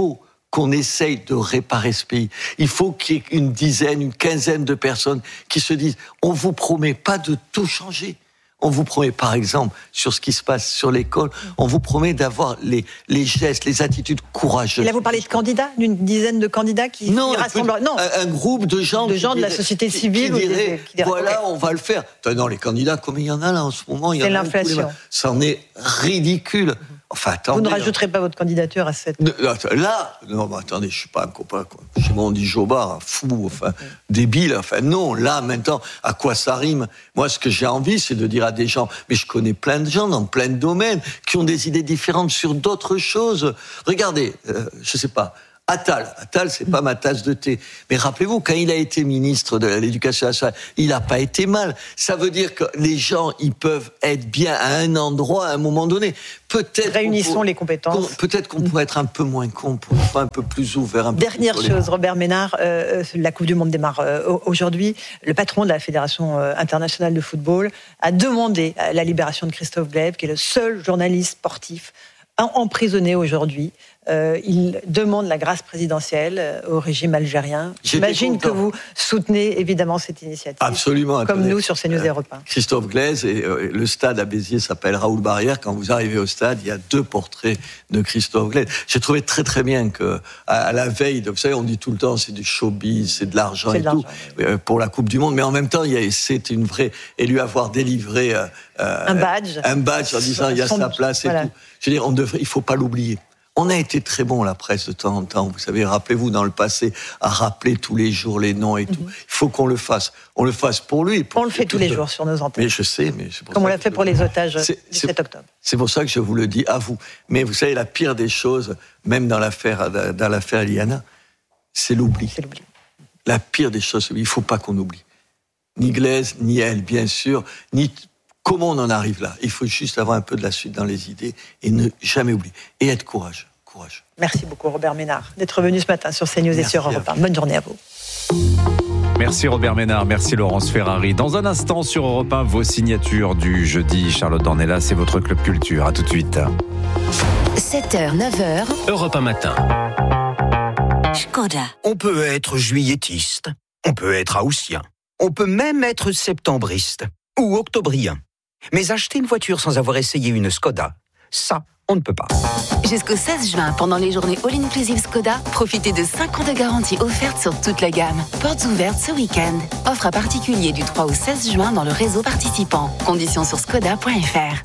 qu'on essaye de réparer ce pays. Il faut qu'il y ait une dizaine, une quinzaine de personnes qui se disent « on vous promet pas de tout changer ». On vous promet, par exemple, sur ce qui se passe sur l'école, on vous promet d'avoir les gestes, les attitudes courageuses. Là, vous parlez de candidats, d'une dizaine de candidats qui rassemblent... Non, un groupe de gens... De la société civile qui diraient, voilà, on va le faire. Non, les candidats, comme il y en a là en ce moment... C'est l'inflation. Ça en est ridicule. Enfin, attendez, vous ne rajouterez pas votre candidature à cette... Là, non, mais attendez, je suis pas un copain, quoi. Chez moi, on dit jobard, fou, enfin, débile, enfin, non, là, maintenant, à quoi ça rime? Moi, ce que j'ai envie, c'est de dire à des gens, mais je connais plein de gens dans plein de domaines, qui ont des idées différentes sur d'autres choses. Regardez, je sais pas, Attal, c'est pas ma tasse de thé. Mais rappelez-vous, quand il a été ministre de l'Éducation nationale, il a pas été mal. Ça veut dire que les gens, ils peuvent être bien à un endroit à un moment donné. Peut-être réunissons les compétences. Peut-être qu'on pourrait être un peu moins con, pour être un peu plus ouvert. Dernière chose, Robert Ménard, la Coupe du Monde démarre aujourd'hui. Le patron de la Fédération internationale de football a demandé la libération de Christophe Glaivre, qui est le seul journaliste sportif emprisonné aujourd'hui. Il demande la grâce présidentielle au régime algérien. J'imagine que vous soutenez évidemment cette initiative. Absolument. Comme nous sur CNews Europe 1. Christophe Glaise, et le stade à Béziers s'appelle Raoul Barrière. Quand vous arrivez au stade, il y a 2 portraits de Christophe Glaise. J'ai trouvé très très bien que à la veille, vous savez, on dit tout le temps c'est du showbiz, c'est de l'argent et tout pour la Coupe du Monde, mais en même temps, c'est une vraie, et lui avoir délivré un badge en disant il y a sa place et tout. Je veux dire, il faut pas l'oublier. On a été très bon, la presse, de temps en temps. Vous savez, rappelez-vous, dans le passé, à rappeler tous les jours les noms et tout. Il faut qu'on le fasse. On le fasse pour lui. On le fait tous les jours sur nos antennes. Mais je sais, mais c'est pour comme ça on l'a fait pour les otages du 7 octobre. C'est pour ça que je vous le dis à vous. Mais vous savez, la pire des choses, même dans l'affaire Iliana, c'est l'oubli. La pire des choses, il ne faut pas qu'on oublie. Ni Glaise, ni elle, bien sûr, ni... Comment on en arrive là? Il faut juste avoir un peu de la suite dans les idées et ne jamais oublier. Et être courageux. Merci beaucoup Robert Ménard d'être venu ce matin sur CNews et sur Europe 1. Bonne journée à vous. Merci Robert Ménard, merci Laurence Ferrari. Dans un instant sur Europe 1, vos signatures du jeudi. Charlotte Dornelas, c'est votre Club Culture. À tout de suite. 7h, 9h. Europe 1 matin. Škoda. On peut être juilletiste, on peut être haussien, on peut même être septembriste ou octobrien. Mais acheter une voiture sans avoir essayé une Škoda, ça, on ne peut pas. Jusqu'au 16 juin, pendant les journées All-Inclusive Škoda, profitez de 5 ans de garantie offerte sur toute la gamme. Portes ouvertes ce week-end. Offre à particulier du 3 au 16 juin dans le réseau participant. Conditions sur skoda.fr.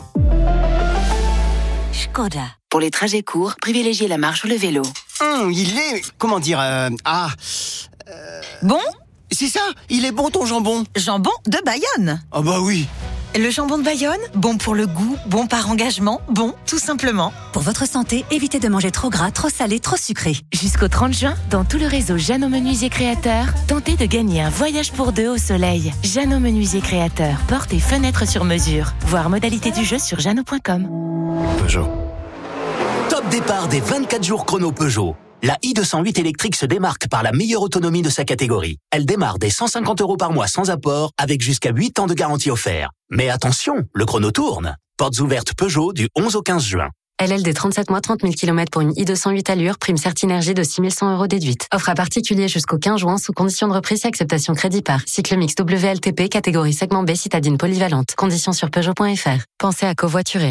Škoda. Pour les trajets courts, privilégiez la marche ou le vélo. Il est... comment dire... Bon ? C'est ça, il est bon ton jambon. Jambon de Bayonne. Ah bah oui. Le jambon de Bayonne, bon pour le goût, bon par engagement, bon tout simplement. Pour votre santé, évitez de manger trop gras, trop salé, trop sucré. Jusqu'au 30 juin, dans tout le réseau Jeannot Menuisier Créateur, tentez de gagner un voyage pour 2 au soleil. Jeannot Menuisier Créateur, portes et fenêtres sur mesure. Voir modalité du jeu sur jeannot.com. Peugeot. Top départ des 24 jours chrono Peugeot. La i208 électrique se démarque par la meilleure autonomie de sa catégorie. Elle démarre dès 150 € par mois sans apport, avec jusqu'à 8 ans de garantie offert. Mais attention, le chrono tourne. Portes ouvertes Peugeot du 11 au 15 juin. LLD 37 mois, 30 000 km pour une i208 allure, prime Certinergie de 6 100 € déduite. Offre à particulier jusqu'au 15 juin sous condition de reprise et acceptation crédit par. Cycle mix WLTP, catégorie segment B, citadine polyvalente. Conditions sur Peugeot.fr. Pensez à covoiturer.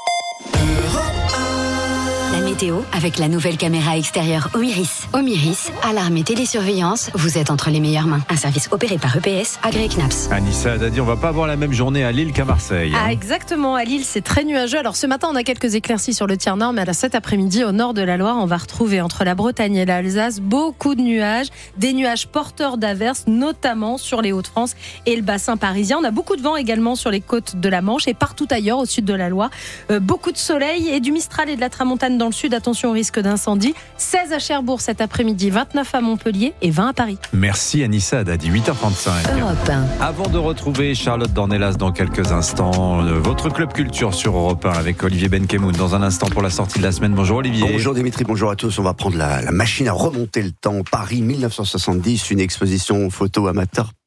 La météo avec la nouvelle caméra extérieure Omiris. Omiris, alarme et télésurveillance, vous êtes entre les meilleures mains. Un service opéré par EPS, agréé CNAPS. Anissa a dit on va pas avoir la même journée à Lille qu'à Marseille. Ah, exactement, à Lille c'est très nuageux. Alors ce matin on a quelques éclaircies sur le tiers nord, mais cet après-midi au nord de la Loire on va retrouver entre la Bretagne et l'Alsace beaucoup de nuages, des nuages porteurs d'averses, notamment sur les Hauts-de-France et le bassin parisien. On a beaucoup de vent également sur les côtes de la Manche et partout ailleurs au sud de la Loire. Beaucoup de soleil et du Mistral et de la Tramontane dans le sud. Attention au risque d'incendie. 16 à Cherbourg cet après-midi, 29 à Montpellier et 20 à Paris. Merci Anissa Dadi, 8h35. Europe 1. Avant de retrouver Charlotte Dornelas dans quelques instants, votre Club Culture sur Europe 1 avec Olivier Benkemoun dans un instant pour la sortie de la semaine. Bonjour Olivier. Bonjour Dimitri, bonjour à tous. On va prendre la machine à remonter le temps. Paris 1970, une exposition photo amateur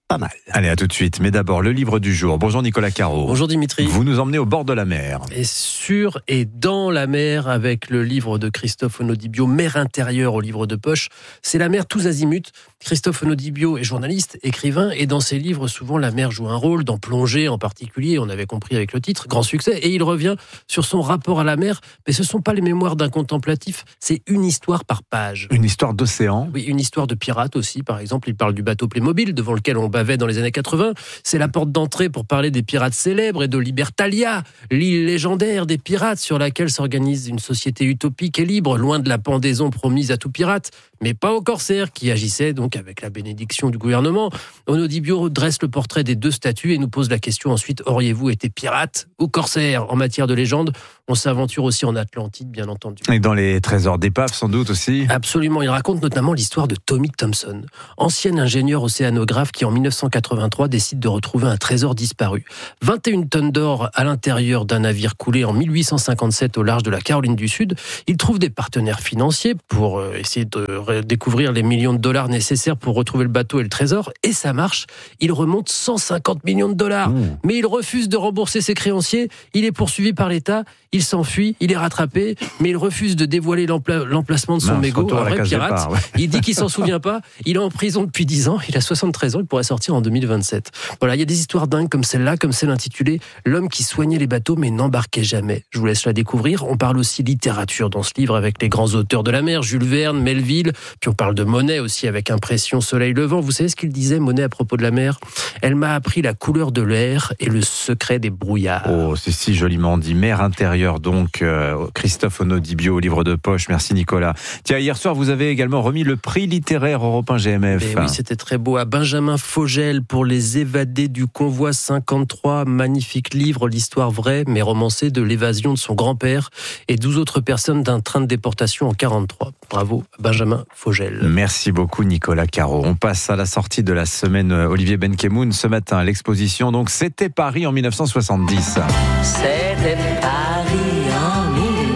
pas mal. Allez, à tout de suite. Mais d'abord, le livre du jour. Bonjour Nicolas Caro. Bonjour Dimitri. Vous nous emmenez au bord de la mer. Et sur et dans la mer, avec le livre de Christophe Onodibio, Mer intérieure au livre de poche. C'est la mer tous azimuts. Christophe Onodibio est journaliste, écrivain, et dans ses livres, souvent la mer joue un rôle, dans Plongée en particulier, on avait compris avec le titre, grand succès, et il revient sur son rapport à la mer, mais ce ne sont pas les mémoires d'un contemplatif, c'est une histoire par page. Une histoire d'océan. Oui, une histoire de pirates aussi, par exemple, il parle du bateau Playmobil, devant lequel on bavait dans les années 80, c'est la porte d'entrée pour parler des pirates célèbres et de Libertalia, l'île légendaire des pirates sur laquelle s'organise une société utopique et libre, loin de la pendaison promise à tout pirate, mais pas aux corsaires qui agissaient donc avec la bénédiction du gouvernement. Onodibio dresse le portrait des deux statues et nous pose la question ensuite, auriez-vous été pirate ou corsaire? En matière de légende, on s'aventure aussi en Atlantide, bien entendu. Et dans les trésors d'épave, sans doute aussi. Absolument, il raconte notamment l'histoire de Tommy Thompson, ancien ingénieur océanographe qui en 1983 décide de retrouver un trésor disparu. 21 tonnes d'or à l'intérieur d'un navire coulé en 1857 au large de la Caroline du Sud. Il trouve des partenaires financiers pour essayer de découvrir les millions de dollars nécessaires pour retrouver le bateau et le trésor, et ça marche. Il remonte 150 millions de dollars. Mais il refuse de rembourser ses créanciers, il est poursuivi par l'État, il s'enfuit, il est rattrapé, mais il refuse de dévoiler l'emplacement de son mégot, un vrai pirate. Départ, ouais. Il dit qu'il s'en souvient pas, il est en prison depuis 10 ans, il a 73 ans, il pourrait sortir en 2027. Voilà, il y a des histoires dingues comme celle-là, comme celle intitulée « L'homme qui soignait les bateaux mais n'embarquait jamais ». Je vous laisse la découvrir. On parle aussi littérature dans ce livre avec les grands auteurs de la mer, Jules Verne, Melville, puis on parle de Monet aussi avec Impression, Soleil levant. Vous savez ce qu'il disait, Monet, à propos de la mer? Elle m'a appris la couleur de l'air et le secret des brouillards. Oh, c'est si joliment dit. Mer intérieure, donc, Christophe Onodibio au livre de poche. Merci Nicolas. Tiens, hier soir, vous avez également remis le prix littéraire européen GMF. Et oui, c'était très beau. À Benjamin Fogel pour Les évadés du convoi 53. Magnifique livre, l'histoire vraie, mais romancée, de l'évasion de son grand-père et 12 autres personnes d'un train de déportation en 43. Bravo, Benjamin Fogel. Merci beaucoup Nicolas Caro. On passe à la sortie de la semaine Olivier Benkemoun ce matin. L'exposition, donc, C'était Paris en 1970. C'était Paris en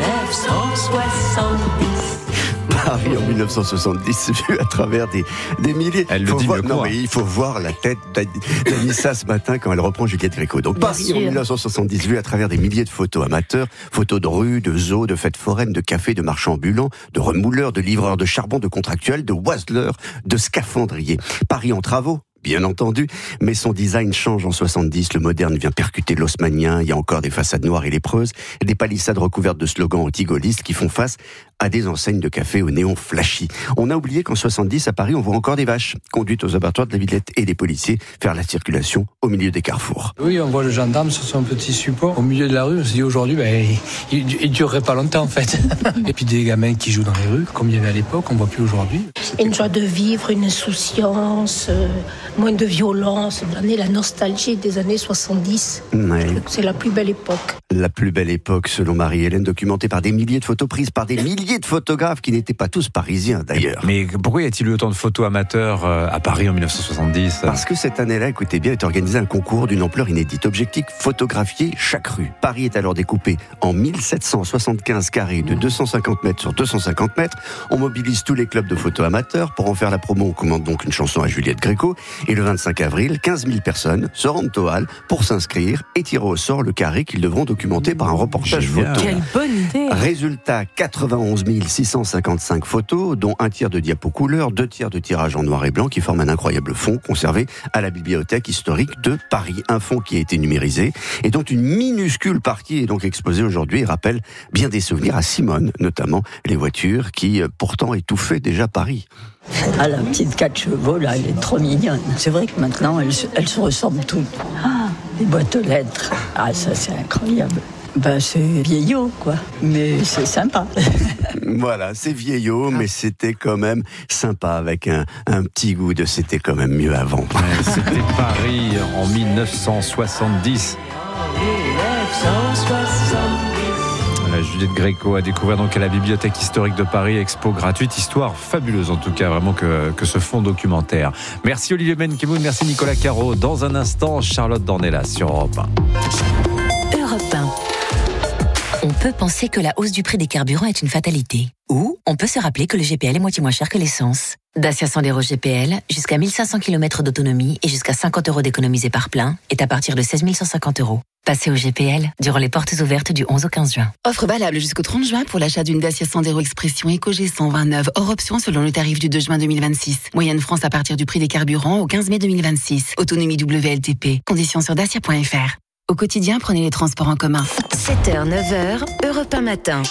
1970. Paris en 1970, vu à travers des milliers. Elle le dit mieux que moi. Il faut voir la tête d'Anissa ce matin quand elle reprend Juliette Gréco. Donc Paris en 1970, vu à travers des milliers de photos amateurs, photos de rues, de zoos, de fêtes foraines, de cafés, de marchands ambulants, de remouleurs, de livreurs de charbon, de contractuels, de oiseleurs, de scaphandriers. Paris en travaux, bien entendu, mais son design change en 70. Le moderne vient percuter l'haussmannien. Il y a encore des façades noires et lépreuses, des palissades recouvertes de slogans anti-gaullistes qui font face à des enseignes de café au néon flashy. On a oublié qu'en 70, à Paris, on voit encore des vaches conduites aux abattoirs de la Villette et des policiers faire la circulation au milieu des carrefours. Oui, on voit le gendarme sur son petit support au milieu de la rue. On se dit aujourd'hui, il durerait pas longtemps en fait. Et puis des gamins qui jouent dans les rues, comme il y avait à l'époque, on voit plus aujourd'hui. Une joie de vivre, une insouciance, moins de violence, donner la nostalgie des années 70. Ouais. C'est la plus belle époque. La plus belle époque, selon Marie-Hélène, documentée par des milliers de photos prises par des milliers de photographes qui n'étaient pas tous parisiens d'ailleurs. Mais pourquoi y a-t-il eu autant de photos amateurs à Paris en 1970 ? Parce que cette année-là, écoutez bien, est organisé un concours d'une ampleur inédite. Objectif, photographier chaque rue. Paris est alors découpé en 1775 carrés de 250 mètres sur 250 mètres. On mobilise tous les clubs de photos amateurs. Pour en faire la promo, on commande donc une chanson à Juliette Gréco. Et le 25 avril, 15 000 personnes se rendent au hall pour s'inscrire et tirer au sort le carré qu'ils devront documenter par un reportage photo. Quelle bonne idée! Résultat, 91 655 photos, dont un tiers de diapos couleurs, 2 tiers de tirage en noir et blanc qui forment un incroyable fond conservé à la bibliothèque historique de Paris. Un fond qui a été numérisé et dont une minuscule partie est donc exposée aujourd'hui et rappelle bien des souvenirs à Simone, notamment les voitures qui pourtant étouffaient déjà Paris. Ah, la petite 4 chevaux, là, elle est trop mignonne. C'est vrai que maintenant, elles se ressemblent toutes. Ah, les boîtes aux lettres. Ah, ça, c'est incroyable. C'est vieillot, quoi. Mais c'est sympa. Voilà, c'est vieillot, mais c'était quand même sympa, avec un petit goût de c'était quand même mieux avant. C'était Paris en 1970. La Juliette Gréco a découvert donc à la Bibliothèque historique de Paris, expo gratuite, histoire fabuleuse en tout cas, vraiment que ce fond documentaire. Merci Olivier Benkemoun, merci Nicolas Caro. Dans un instant, Charlotte Dornelas sur Europe 1. Europe 1. On peut penser que la hausse du prix des carburants est une fatalité. Ou on peut se rappeler que le GPL est moitié moins cher que l'essence. Dacia Sandero GPL, jusqu'à 1500 km d'autonomie et jusqu'à 50 € d'économisés par plein, est à partir de 16 150 €. Passez au GPL durant les portes ouvertes du 11 au 15 juin. Offre valable jusqu'au 30 juin pour l'achat d'une Dacia Sandero Expression EcoG 129, hors option selon le tarif du 2 juin 2026. Moyenne France à partir du prix des carburants au 15 mai 2026. Autonomie WLTP. Conditions sur dacia.fr. Au quotidien, prenez les transports en commun. 7h, 9h, Europe 1 matin.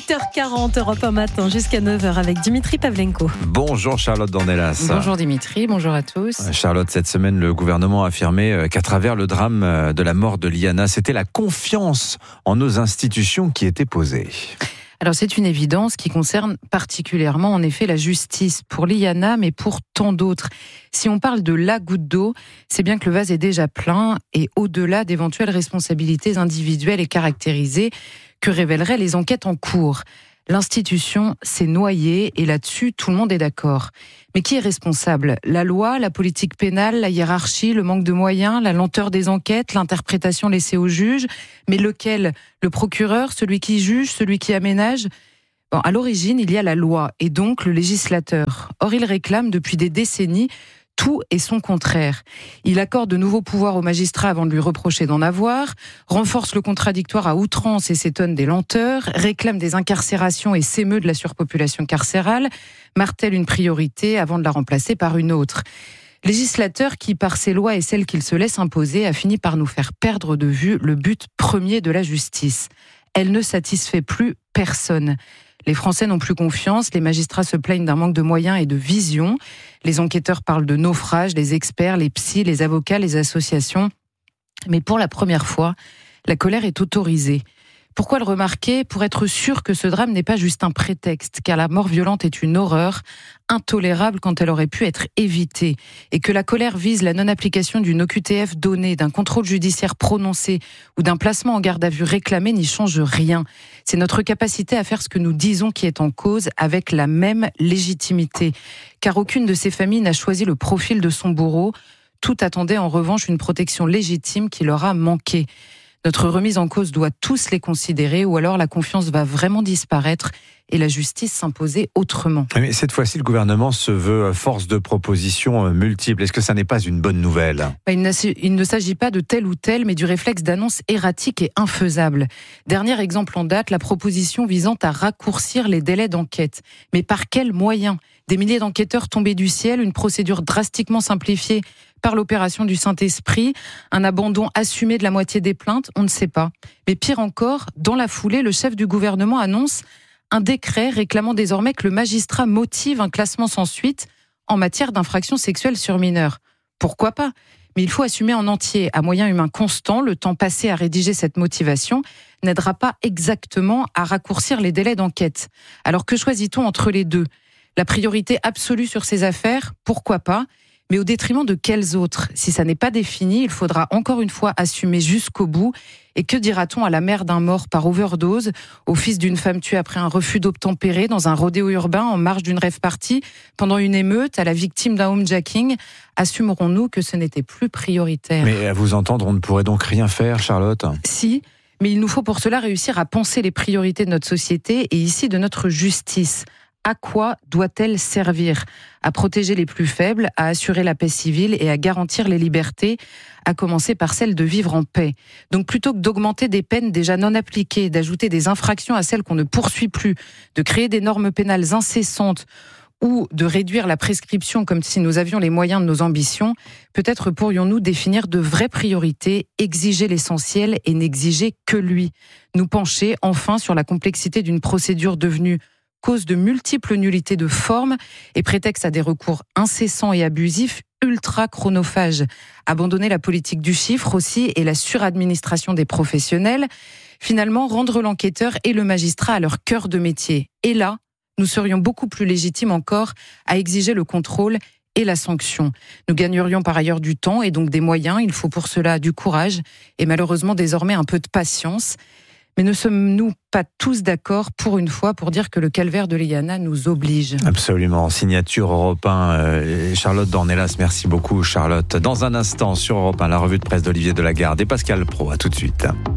8h40, Europe 1 matin, jusqu'à 9h avec Dimitri Pavlenko. Bonjour Charlotte Dornelas. Bonjour Dimitri, bonjour à tous. Charlotte, cette semaine, le gouvernement a affirmé qu'à travers le drame de la mort de Liana, c'était la confiance en nos institutions qui était posée. Alors c'est une évidence qui concerne particulièrement en effet la justice pour Liana, mais pour tant d'autres. Si on parle de la goutte d'eau, c'est bien que le vase est déjà plein et au-delà d'éventuelles responsabilités individuelles et caractérisées que révéleraient les enquêtes en cours. L'institution s'est noyée et là-dessus, tout le monde est d'accord. Mais qui est responsable ? La loi, la politique pénale, la hiérarchie, le manque de moyens, la lenteur des enquêtes, l'interprétation laissée aux juges ? Mais lequel ? Le procureur, celui qui juge, celui qui aménage ? Bon, à l'origine, il y a la loi et donc le législateur. Or, il réclame depuis des décennies tout et son contraire. Il accorde de nouveaux pouvoirs aux magistrats avant de lui reprocher d'en avoir, renforce le contradictoire à outrance et s'étonne des lenteurs, réclame des incarcérations et s'émeut de la surpopulation carcérale, martèle une priorité avant de la remplacer par une autre. Législateur qui, par ses lois et celles qu'il se laisse imposer, a fini par nous faire perdre de vue le but premier de la justice. Elle ne satisfait plus personne. Les Français n'ont plus confiance, les magistrats se plaignent d'un manque de moyens et de vision. Les enquêteurs parlent de naufrage, les experts, les psys, les avocats, les associations. Mais pour la première fois, la colère est autorisée. Pourquoi le remarquer ? Pour être sûr que ce drame n'est pas juste un prétexte, car la mort violente est une horreur intolérable quand elle aurait pu être évitée, et que la colère vise la non-application d'une OQTF donnée, d'un contrôle judiciaire prononcé ou d'un placement en garde à vue réclamé n'y change rien. C'est notre capacité à faire ce que nous disons qui est en cause avec la même légitimité, car aucune de ces familles n'a choisi le profil de son bourreau. Tout attendait en revanche une protection légitime qui leur a manqué. Notre remise en cause doit tous les considérer ou alors la confiance va vraiment disparaître et la justice s'imposer autrement. Mais cette fois-ci, le gouvernement se veut force de propositions multiples. Est-ce que ça n'est pas une bonne nouvelle ? Il ne s'agit pas de tel ou tel, mais du réflexe d'annonce erratique et infaisable. Dernier exemple en date, la proposition visant à raccourcir les délais d'enquête. Mais par quels moyens ? Des milliers d'enquêteurs tombés du ciel, une procédure drastiquement simplifiée par l'opération du Saint-Esprit, un abandon assumé de la moitié des plaintes, on ne sait pas. Mais pire encore, dans la foulée, le chef du gouvernement annonce un décret réclamant désormais que le magistrat motive un classement sans suite en matière d'infraction sexuelle sur mineurs. Pourquoi pas ? Mais il faut assumer en entier, à moyens humains constants, le temps passé à rédiger cette motivation n'aidera pas exactement à raccourcir les délais d'enquête. Alors que choisit-on entre les deux ? La priorité absolue sur ces affaires, pourquoi pas ? Mais au détriment de quels autres ? Si ça n'est pas défini, il faudra encore une fois assumer jusqu'au bout. Et que dira-t-on à la mère d'un mort par overdose, au fils d'une femme tuée après un refus d'obtempérer dans un rodéo urbain en marge d'une rave party, pendant une émeute, à la victime d'un homejacking ? Assumerons-nous que ce n'était plus prioritaire ? Mais à vous entendre, on ne pourrait donc rien faire, Charlotte ? Si, mais il nous faut pour cela réussir à penser les priorités de notre société et ici de notre justice. À quoi doit-elle servir ? À protéger les plus faibles, à assurer la paix civile et à garantir les libertés, à commencer par celle de vivre en paix. Donc plutôt que d'augmenter des peines déjà non appliquées, d'ajouter des infractions à celles qu'on ne poursuit plus, de créer des normes pénales incessantes ou de réduire la prescription comme si nous avions les moyens de nos ambitions, peut-être pourrions-nous définir de vraies priorités, exiger l'essentiel et n'exiger que lui. Nous pencher enfin sur la complexité d'une procédure devenue cause de multiples nullités de forme et prétexte à des recours incessants et abusifs, ultra chronophages. Abandonner la politique du chiffre aussi et la suradministration des professionnels. Finalement, rendre l'enquêteur et le magistrat à leur cœur de métier. Et là, nous serions beaucoup plus légitimes encore à exiger le contrôle et la sanction. Nous gagnerions par ailleurs du temps et donc des moyens. Il faut pour cela du courage et malheureusement désormais un peu de patience. Mais ne sommes-nous pas tous d'accord pour une fois pour dire que le calvaire de Liana nous oblige ? Absolument. Signature Europe 1, Charlotte Dornelas. Merci beaucoup, Charlotte. Dans un instant, sur Europe 1, la revue de presse d'Olivier Delagarde et Pascal Praud. À tout de suite.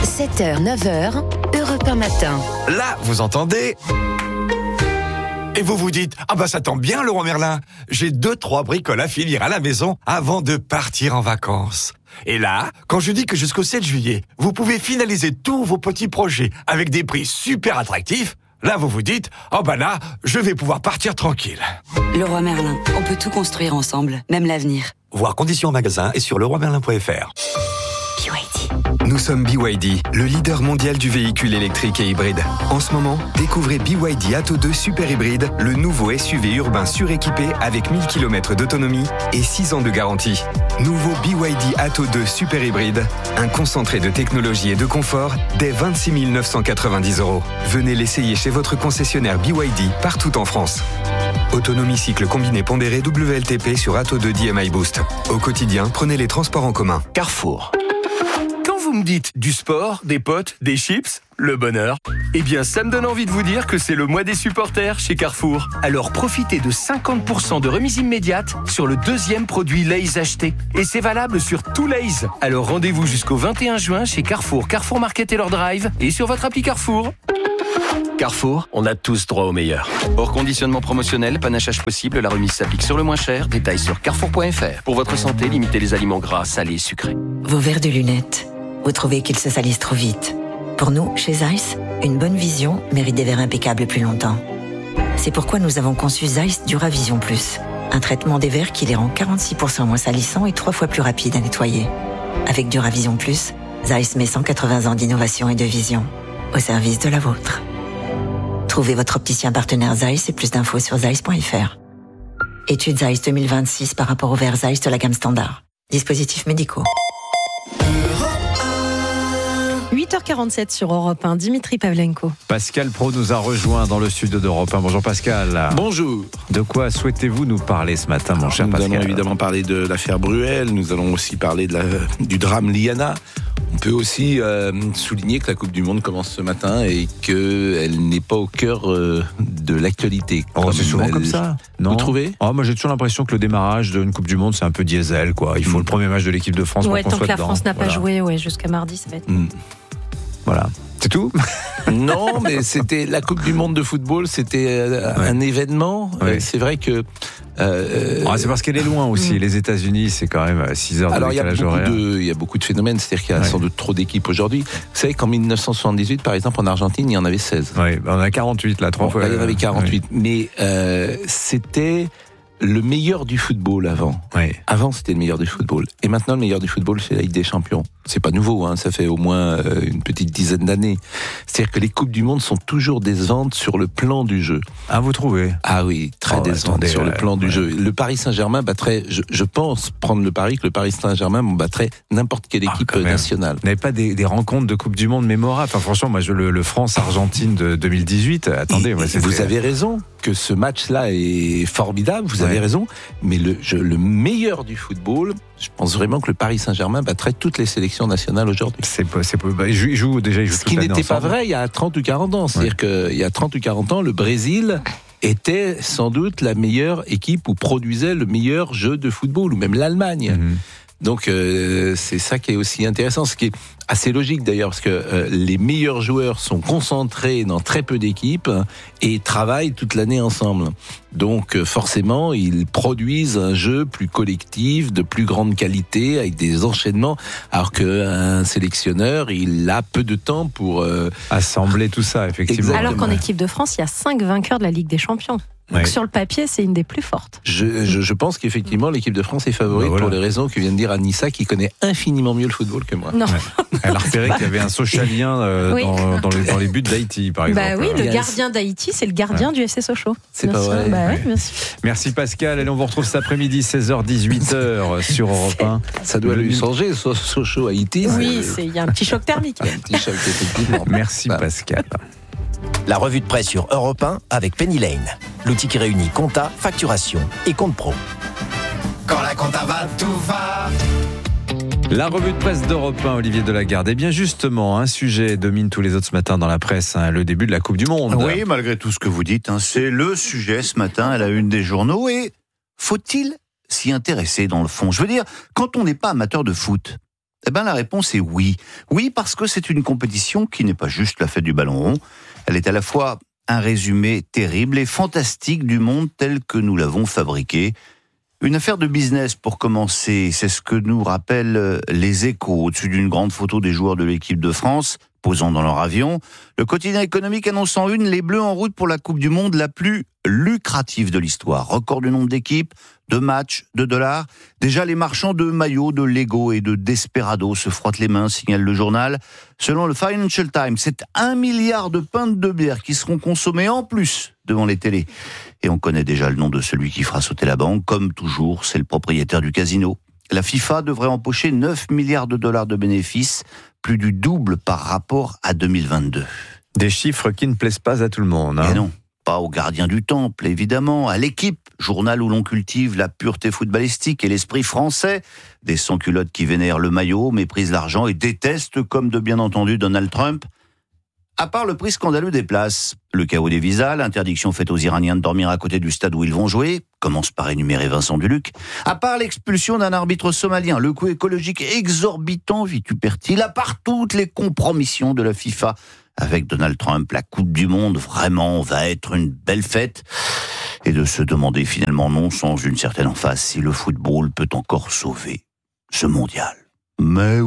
7h, 9h, Europe 1 matin. Là, vous entendez ? Et vous vous dites, ah bah ça tombe bien Leroy Merlin, j'ai 2-3 bricoles à finir à la maison avant de partir en vacances. Et là, quand je dis que jusqu'au 7 juillet, vous pouvez finaliser tous vos petits projets avec des prix super attractifs, là vous vous dites, oh bah là, je vais pouvoir partir tranquille. Leroy Merlin, on peut tout construire ensemble, même l'avenir. Voir conditions en magasin et sur leroymerlin.fr. Nous sommes BYD, le leader mondial du véhicule électrique et hybride. En ce moment, découvrez BYD Atto 2 Super Hybride, le nouveau SUV urbain suréquipé avec 1000 km d'autonomie et 6 ans de garantie. Nouveau BYD Atto 2 Super Hybride, un concentré de technologie et de confort dès 26 990 €. Venez l'essayer chez votre concessionnaire BYD partout en France. Autonomie cycle combiné pondéré WLTP sur Atto 2 DMI Boost. Au quotidien, prenez les transports en commun. Carrefour. Vous me dites du sport, des potes, des chips, le bonheur. Eh bien, ça me donne envie de vous dire que c'est le mois des supporters chez Carrefour. Alors profitez de 50% de remise immédiate sur le deuxième produit Lay's acheté. Et c'est valable sur tout Lay's. Alors rendez-vous jusqu'au 21 juin chez Carrefour, Carrefour Market et leur Drive et sur votre appli Carrefour. Carrefour, on a tous droit au meilleur. Hors conditionnement promotionnel, panachage possible, la remise s'applique sur le moins cher. Détails sur carrefour.fr. Pour votre santé, limitez les aliments gras, salés et sucrés. Vos verres de lunettes, vous trouvez qu'ils se salissent trop vite. Pour nous, chez Zeiss, une bonne vision mérite des verres impeccables plus longtemps. C'est pourquoi nous avons conçu Zeiss Duravision Plus, un traitement des verres qui les rend 46% moins salissants et 3 fois plus rapides à nettoyer. Avec Duravision Plus, Zeiss met 180 ans d'innovation et de vision au service de la vôtre. Trouvez votre opticien partenaire Zeiss et plus d'infos sur zeiss.fr. Étude Zeiss 2026 par rapport aux verres Zeiss de la gamme standard. Dispositifs médicaux. 8h47 sur Europe 1, Dimitri Pavlenko. Pascal Pro nous a rejoint dans le studio d'Europe 1. Bonjour Pascal. Bonjour. De quoi souhaitez-vous nous parler ce matin, mon cher Pascal ? Nous allons évidemment parler de l'affaire Bruel, nous allons aussi parler du drame Liana. On peut aussi souligner que la Coupe du Monde commence ce matin et qu'elle n'est pas au cœur de l'actualité. Oh, c'est souvent comme ça, non ? Vous trouvez ? Moi, j'ai toujours l'impression que le démarrage d'une Coupe du Monde, c'est un peu diesel, quoi. Il faut le premier match de l'équipe de France pour qu'on soit dedans. Tant que la France n'a pas joué, jusqu'à mardi, ça va être... Voilà. C'est tout ? Non, mais c'était la Coupe du Monde de football, c'était un événement. Ouais. C'est vrai que... c'est parce qu'elle est loin aussi. Les États-Unis, c'est quand même 6 heures de décalage horaire. Il y a beaucoup de phénomènes, c'est-à-dire qu'il y a sans doute trop d'équipes aujourd'hui. Vous savez qu'en 1978, par exemple, en Argentine, il y en avait 16. Oui, on a 48 là, 3 fois. Là, il y en avait 48. Mais c'était le meilleur du football avant. Oui. Avant, c'était le meilleur du football. Et maintenant, le meilleur du football, c'est la Ligue des Champions. C'est pas nouveau, ça fait au moins une petite dizaine d'années. C'est-à-dire que les Coupes du Monde sont toujours décevantes sur le plan du jeu. Ah, vous trouvez ? Ah oui, très décevantes sur le plan du jeu. Le Paris Saint-Germain battrait, je pense prendre le pari que le Paris Saint-Germain battrait n'importe quelle équipe nationale. Vous n'avez pas des rencontres de Coupe du Monde mémorables ? Enfin, franchement, moi, le France-Argentine de 2018, attendez. Vous avez raison que ce match-là est formidable, vous avez raison, mais le meilleur du football, je pense vraiment que le Paris Saint-Germain battrait toutes les sélections nationales aujourd'hui. Il joue ce qui n'était pas vrai il y a 30 ou 40 ans. C'est-à-dire qu'il y a 30 ou 40 ans, le Brésil était sans doute la meilleure équipe ou produisait le meilleur jeu de football, ou même l'Allemagne. Donc c'est ça qui est aussi intéressant, ce qui est assez logique d'ailleurs, parce que les meilleurs joueurs sont concentrés dans très peu d'équipes et travaillent toute l'année ensemble. Donc forcément, ils produisent un jeu plus collectif, de plus grande qualité, avec des enchaînements, alors qu'un sélectionneur, il a peu de temps pour assembler tout ça, effectivement. Exactement. Alors qu'en équipe de France, il y a 5 vainqueurs de la Ligue des Champions. Donc sur le papier, c'est une des plus fortes. Je pense qu'effectivement, l'équipe de France est favorite pour les raisons que vient de dire Anissa, qui connaît infiniment mieux le football que moi. Non. Elle a repéré qu'il y avait un Sochalien dans les buts d'Haïti, par exemple. Bah oui, le gardien d'Haïti, c'est le gardien du FC Sochaux. C'est pas vrai. Bien sûr. Merci Pascal. Allez, on vous retrouve cet après-midi, 16h-18h sur Europe 1. Ça doit lui changer, Sochaux-Haïti. Oui, il y a un petit choc thermique. Un petit choc, effectivement. Merci Pascal. La revue de presse sur Europe 1 avec Penny Lane, l'outil qui réunit compta, facturation et compte pro. Quand la compta va, tout va. La revue de presse d'Europe 1, Olivier Delagarde. Eh bien justement, un sujet domine tous les autres ce matin dans la presse, le début de la Coupe du Monde. Oui, malgré tout ce que vous dites, c'est le sujet ce matin à la une des journaux. Et faut-il s'y intéresser dans le fond ? Je veux dire, quand on n'est pas amateur de foot, Eh bien, la réponse est oui. Oui, parce que c'est une compétition qui n'est pas juste la fête du ballon rond. Elle est à la fois un résumé terrible et fantastique du monde tel que nous l'avons fabriqué. Une affaire de business pour commencer, c'est ce que nous rappellent les Échos au-dessus d'une grande photo des joueurs de l'équipe de France posant dans leur avion. Le quotidien économique annonce en une les Bleus en route pour la Coupe du Monde la plus lucrative de l'histoire. Record du nombre d'équipes, de matchs, de dollars. Déjà, les marchands de maillots, de Lego et de Desperado se frottent les mains, signale le journal. Selon le Financial Times, c'est 1 milliard de pintes de bière qui seront consommées en plus devant les télés. Et on connaît déjà le nom de celui qui fera sauter la banque. Comme toujours, c'est le propriétaire du casino. La FIFA devrait empocher 9 milliards de dollars de bénéfices, plus du double par rapport à 2022. Des chiffres qui ne plaisent pas à tout le monde. Et non, pas aux gardiens du temple, évidemment, à l'équipe, journal où l'on cultive la pureté footballistique et l'esprit français, des sans-culottes qui vénèrent le maillot, méprisent l'argent et détestent, comme de bien entendu Donald Trump. À part le prix scandaleux des places, le chaos des visas, l'interdiction faite aux Iraniens de dormir à côté du stade où ils vont jouer, commence par énumérer Vincent Duluc, à part l'expulsion d'un arbitre somalien, le coût écologique exorbitant vitupère-t-il, à part toutes les compromissions de la FIFA avec Donald Trump, la Coupe du Monde vraiment va être une belle fête, et de se demander finalement non sans une certaine emphase si le football peut encore sauver ce mondial. Mais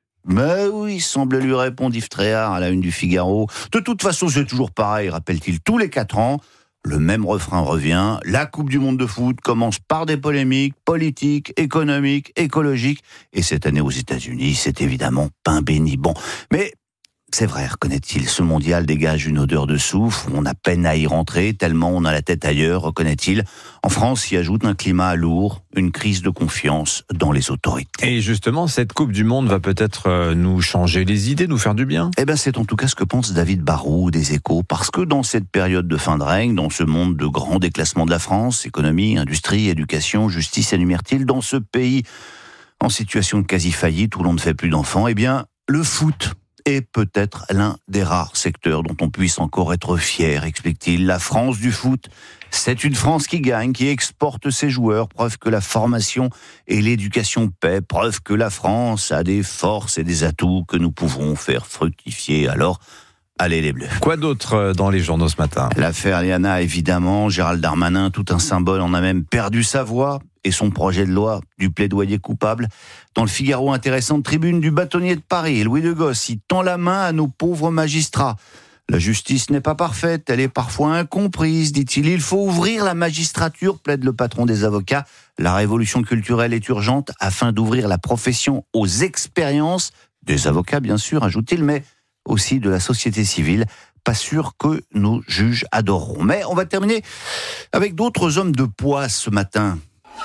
oui, semble lui répondre Yves Tréhard à la une du Figaro. De toute façon, c'est toujours pareil, rappelle-t-il, tous les 4 ans, le même refrain revient. La Coupe du Monde de foot commence par des polémiques politiques, économiques, écologiques. Et cette année aux États-Unis, c'est évidemment pain béni. Bon, mais c'est vrai, reconnaît-il, ce mondial dégage une odeur de soufre, on a peine à y rentrer, tellement on a la tête ailleurs, reconnaît-il. En France, s'y ajoute un climat lourd, une crise de confiance dans les autorités. Et justement, cette Coupe du Monde va peut-être nous changer les idées, nous faire du bien. Eh bien, c'est en tout cas ce que pense David Barrault des Échos, parce que dans cette période de fin de règne, dans ce monde de grand déclassement de la France, économie, industrie, éducation, justice, énumère-t-il, dans ce pays en situation de quasi-faillite où l'on ne fait plus d'enfants, eh bien, le foot est peut-être l'un des rares secteurs dont on puisse encore être fier, explique-t-il. La France du foot, c'est une France qui gagne, qui exporte ses joueurs, preuve que la formation et l'éducation paient, preuve que la France a des forces et des atouts que nous pouvons faire fructifier. Alors, allez les Bleus. Quoi d'autre dans les journaux ce matin ? L'affaire Liana, évidemment, Gérald Darmanin, tout un symbole, en a même perdu sa voix et son projet de loi du plaidoyer coupable. Dans le Figaro, intéressante tribune du bâtonnier de Paris, Louis de Gosse, il tend la main à nos pauvres magistrats. La justice n'est pas parfaite, elle est parfois incomprise, dit-il. Il faut ouvrir la magistrature, plaide le patron des avocats. La révolution culturelle est urgente afin d'ouvrir la profession aux expériences des avocats, bien sûr, ajoute-t-il, mais aussi de la société civile. Pas sûr que nos juges adoreront. Mais on va terminer avec d'autres hommes de poids ce matin.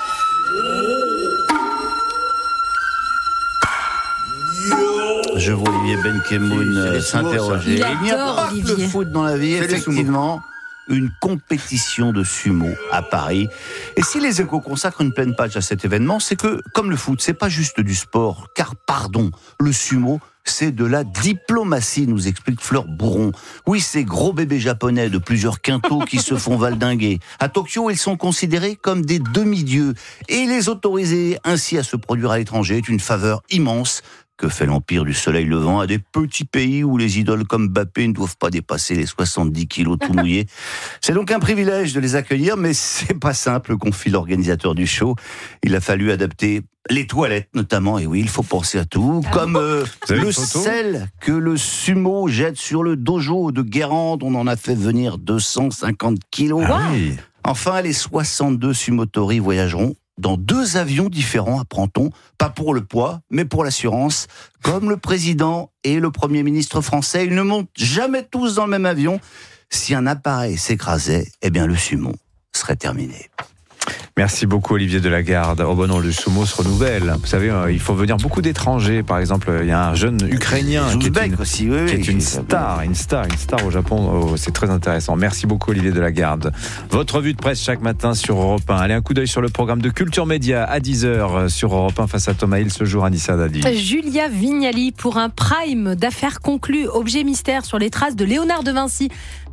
Je vois Olivier Benkemoun s'interroger. Il n'y a pas que le foot dans la vie, effectivement. Une compétition de sumo à Paris. Et si les Échos consacrent une pleine page à cet événement, c'est que, comme le foot, c'est pas juste du sport, car, pardon, le sumo, c'est de la diplomatie, nous explique Fleur Bourron. Oui, ces gros bébés japonais de plusieurs quintaux qui se font valdinguer. À Tokyo, ils sont considérés comme des demi-dieux. Et les autoriser ainsi à se produire à l'étranger est une faveur immense que fait l'empire du soleil levant à des petits pays où les idoles comme Mbappé ne doivent pas dépasser les 70 kilos tout mouillés. C'est donc un privilège de les accueillir, mais c'est pas simple, confie l'organisateur du show. Il a fallu adapter les toilettes notamment, et oui, il faut penser à tout, comme le sel que le sumo jette sur le dojo de Guérande, on en a fait venir 250 kilos. Ah oui. Enfin, les 62 sumotori voyageront dans 2 avions différents, apprend-on, pas pour le poids, mais pour l'assurance. Comme le président et le Premier ministre français, ils ne montent jamais tous dans le même avion. Si un appareil s'écrasait, eh bien le sumo serait terminé. Merci beaucoup Olivier Delagarde. Oh bon non, le sumo se renouvelle. Vous savez, il faut venir beaucoup d'étrangers. Par exemple, il y a un jeune Ukrainien qui est une star au Japon. Oh, c'est très intéressant. Merci beaucoup Olivier Delagarde. Votre revue de presse chaque matin sur Europe 1. Allez, un coup d'œil sur le programme de Culture Média à 10h sur Europe 1 face à Thomas Hill ce jour, Anissa Dadi. Julia Vignali pour un prime d'affaires conclues. Objet mystère sur les traces de Léonard de Vinci.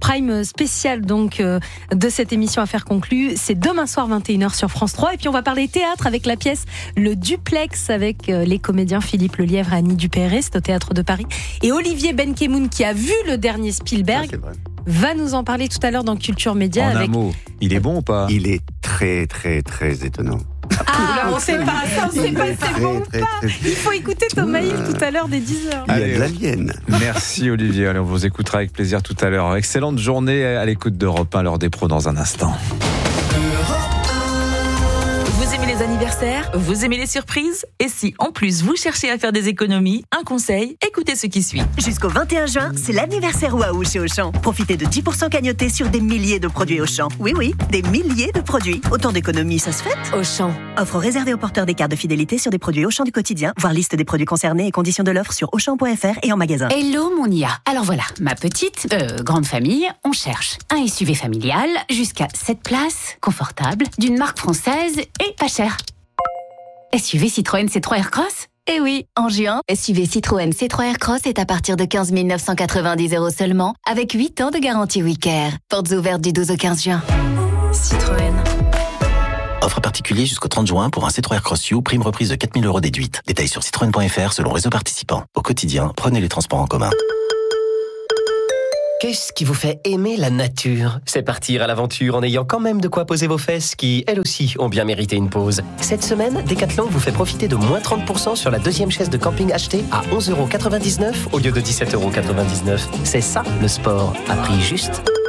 prime spécial donc de cette émission Affaires conclues. C'est demain soir 21h sur France 3. Et puis on va parler théâtre avec la pièce Le Duplex avec les comédiens Philippe Lelièvre et Annie Dupéré, c'est au Théâtre de Paris. Et Olivier Benkemoun qui a vu le dernier Spielberg va nous en parler tout à l'heure dans Culture Média. En un mot, il est bon ou pas? Il est très très très étonnant. Ah, on sait pas, ça, on sait pas, c'est bon ou pas. Il faut écouter Thomas Hill tout à l'heure dès 10h. Il y a de l'alien. Merci Olivier, allez, on vous écoutera avec plaisir tout à l'heure. Excellente journée à l'écoute d'Europe 1, l'heure des pros dans un instant. Vous aimez les anniversaires? Vous aimez les surprises? Et si en plus vous cherchez à faire des économies, un conseil, écoutez ce qui suit. Jusqu'au 21 juin, c'est l'anniversaire Waouh chez Auchan. Profitez de 10% cagnotés sur des milliers de produits Auchan. Oui, des milliers de produits. Autant d'économies, ça se fait? Auchan. Offre réservée aux porteurs des cartes de fidélité sur des produits Auchan du quotidien. Voir liste des produits concernés et conditions de l'offre sur Auchan.fr et en magasin. Hello mon IA. Alors voilà, ma petite, grande famille, on cherche un SUV familial jusqu'à 7 places, confortable, d'une marque française et pas cher. SUV Citroën C3 Aircross? Eh oui, en juin, SUV Citroën C3 Aircross est à partir de 15 990 € seulement, avec 8 ans de garantie WeCare. Portes ouvertes du 12 au 15 juin. Citroën. Offre particulier jusqu'au 30 juin pour un C3 Aircross U, prime reprise de 4 000 € déduite. Détails sur citroën.fr selon réseau participant. Au quotidien, prenez les transports en commun. Qu'est-ce qui vous fait aimer la nature? C'est partir à l'aventure en ayant quand même de quoi poser vos fesses qui, elles aussi, ont bien mérité une pause. Cette semaine, Decathlon vous fait profiter de moins 30% sur la deuxième chaise de camping achetée à 11,99 € au lieu de 17,99 €. C'est ça, le sport, à prix juste.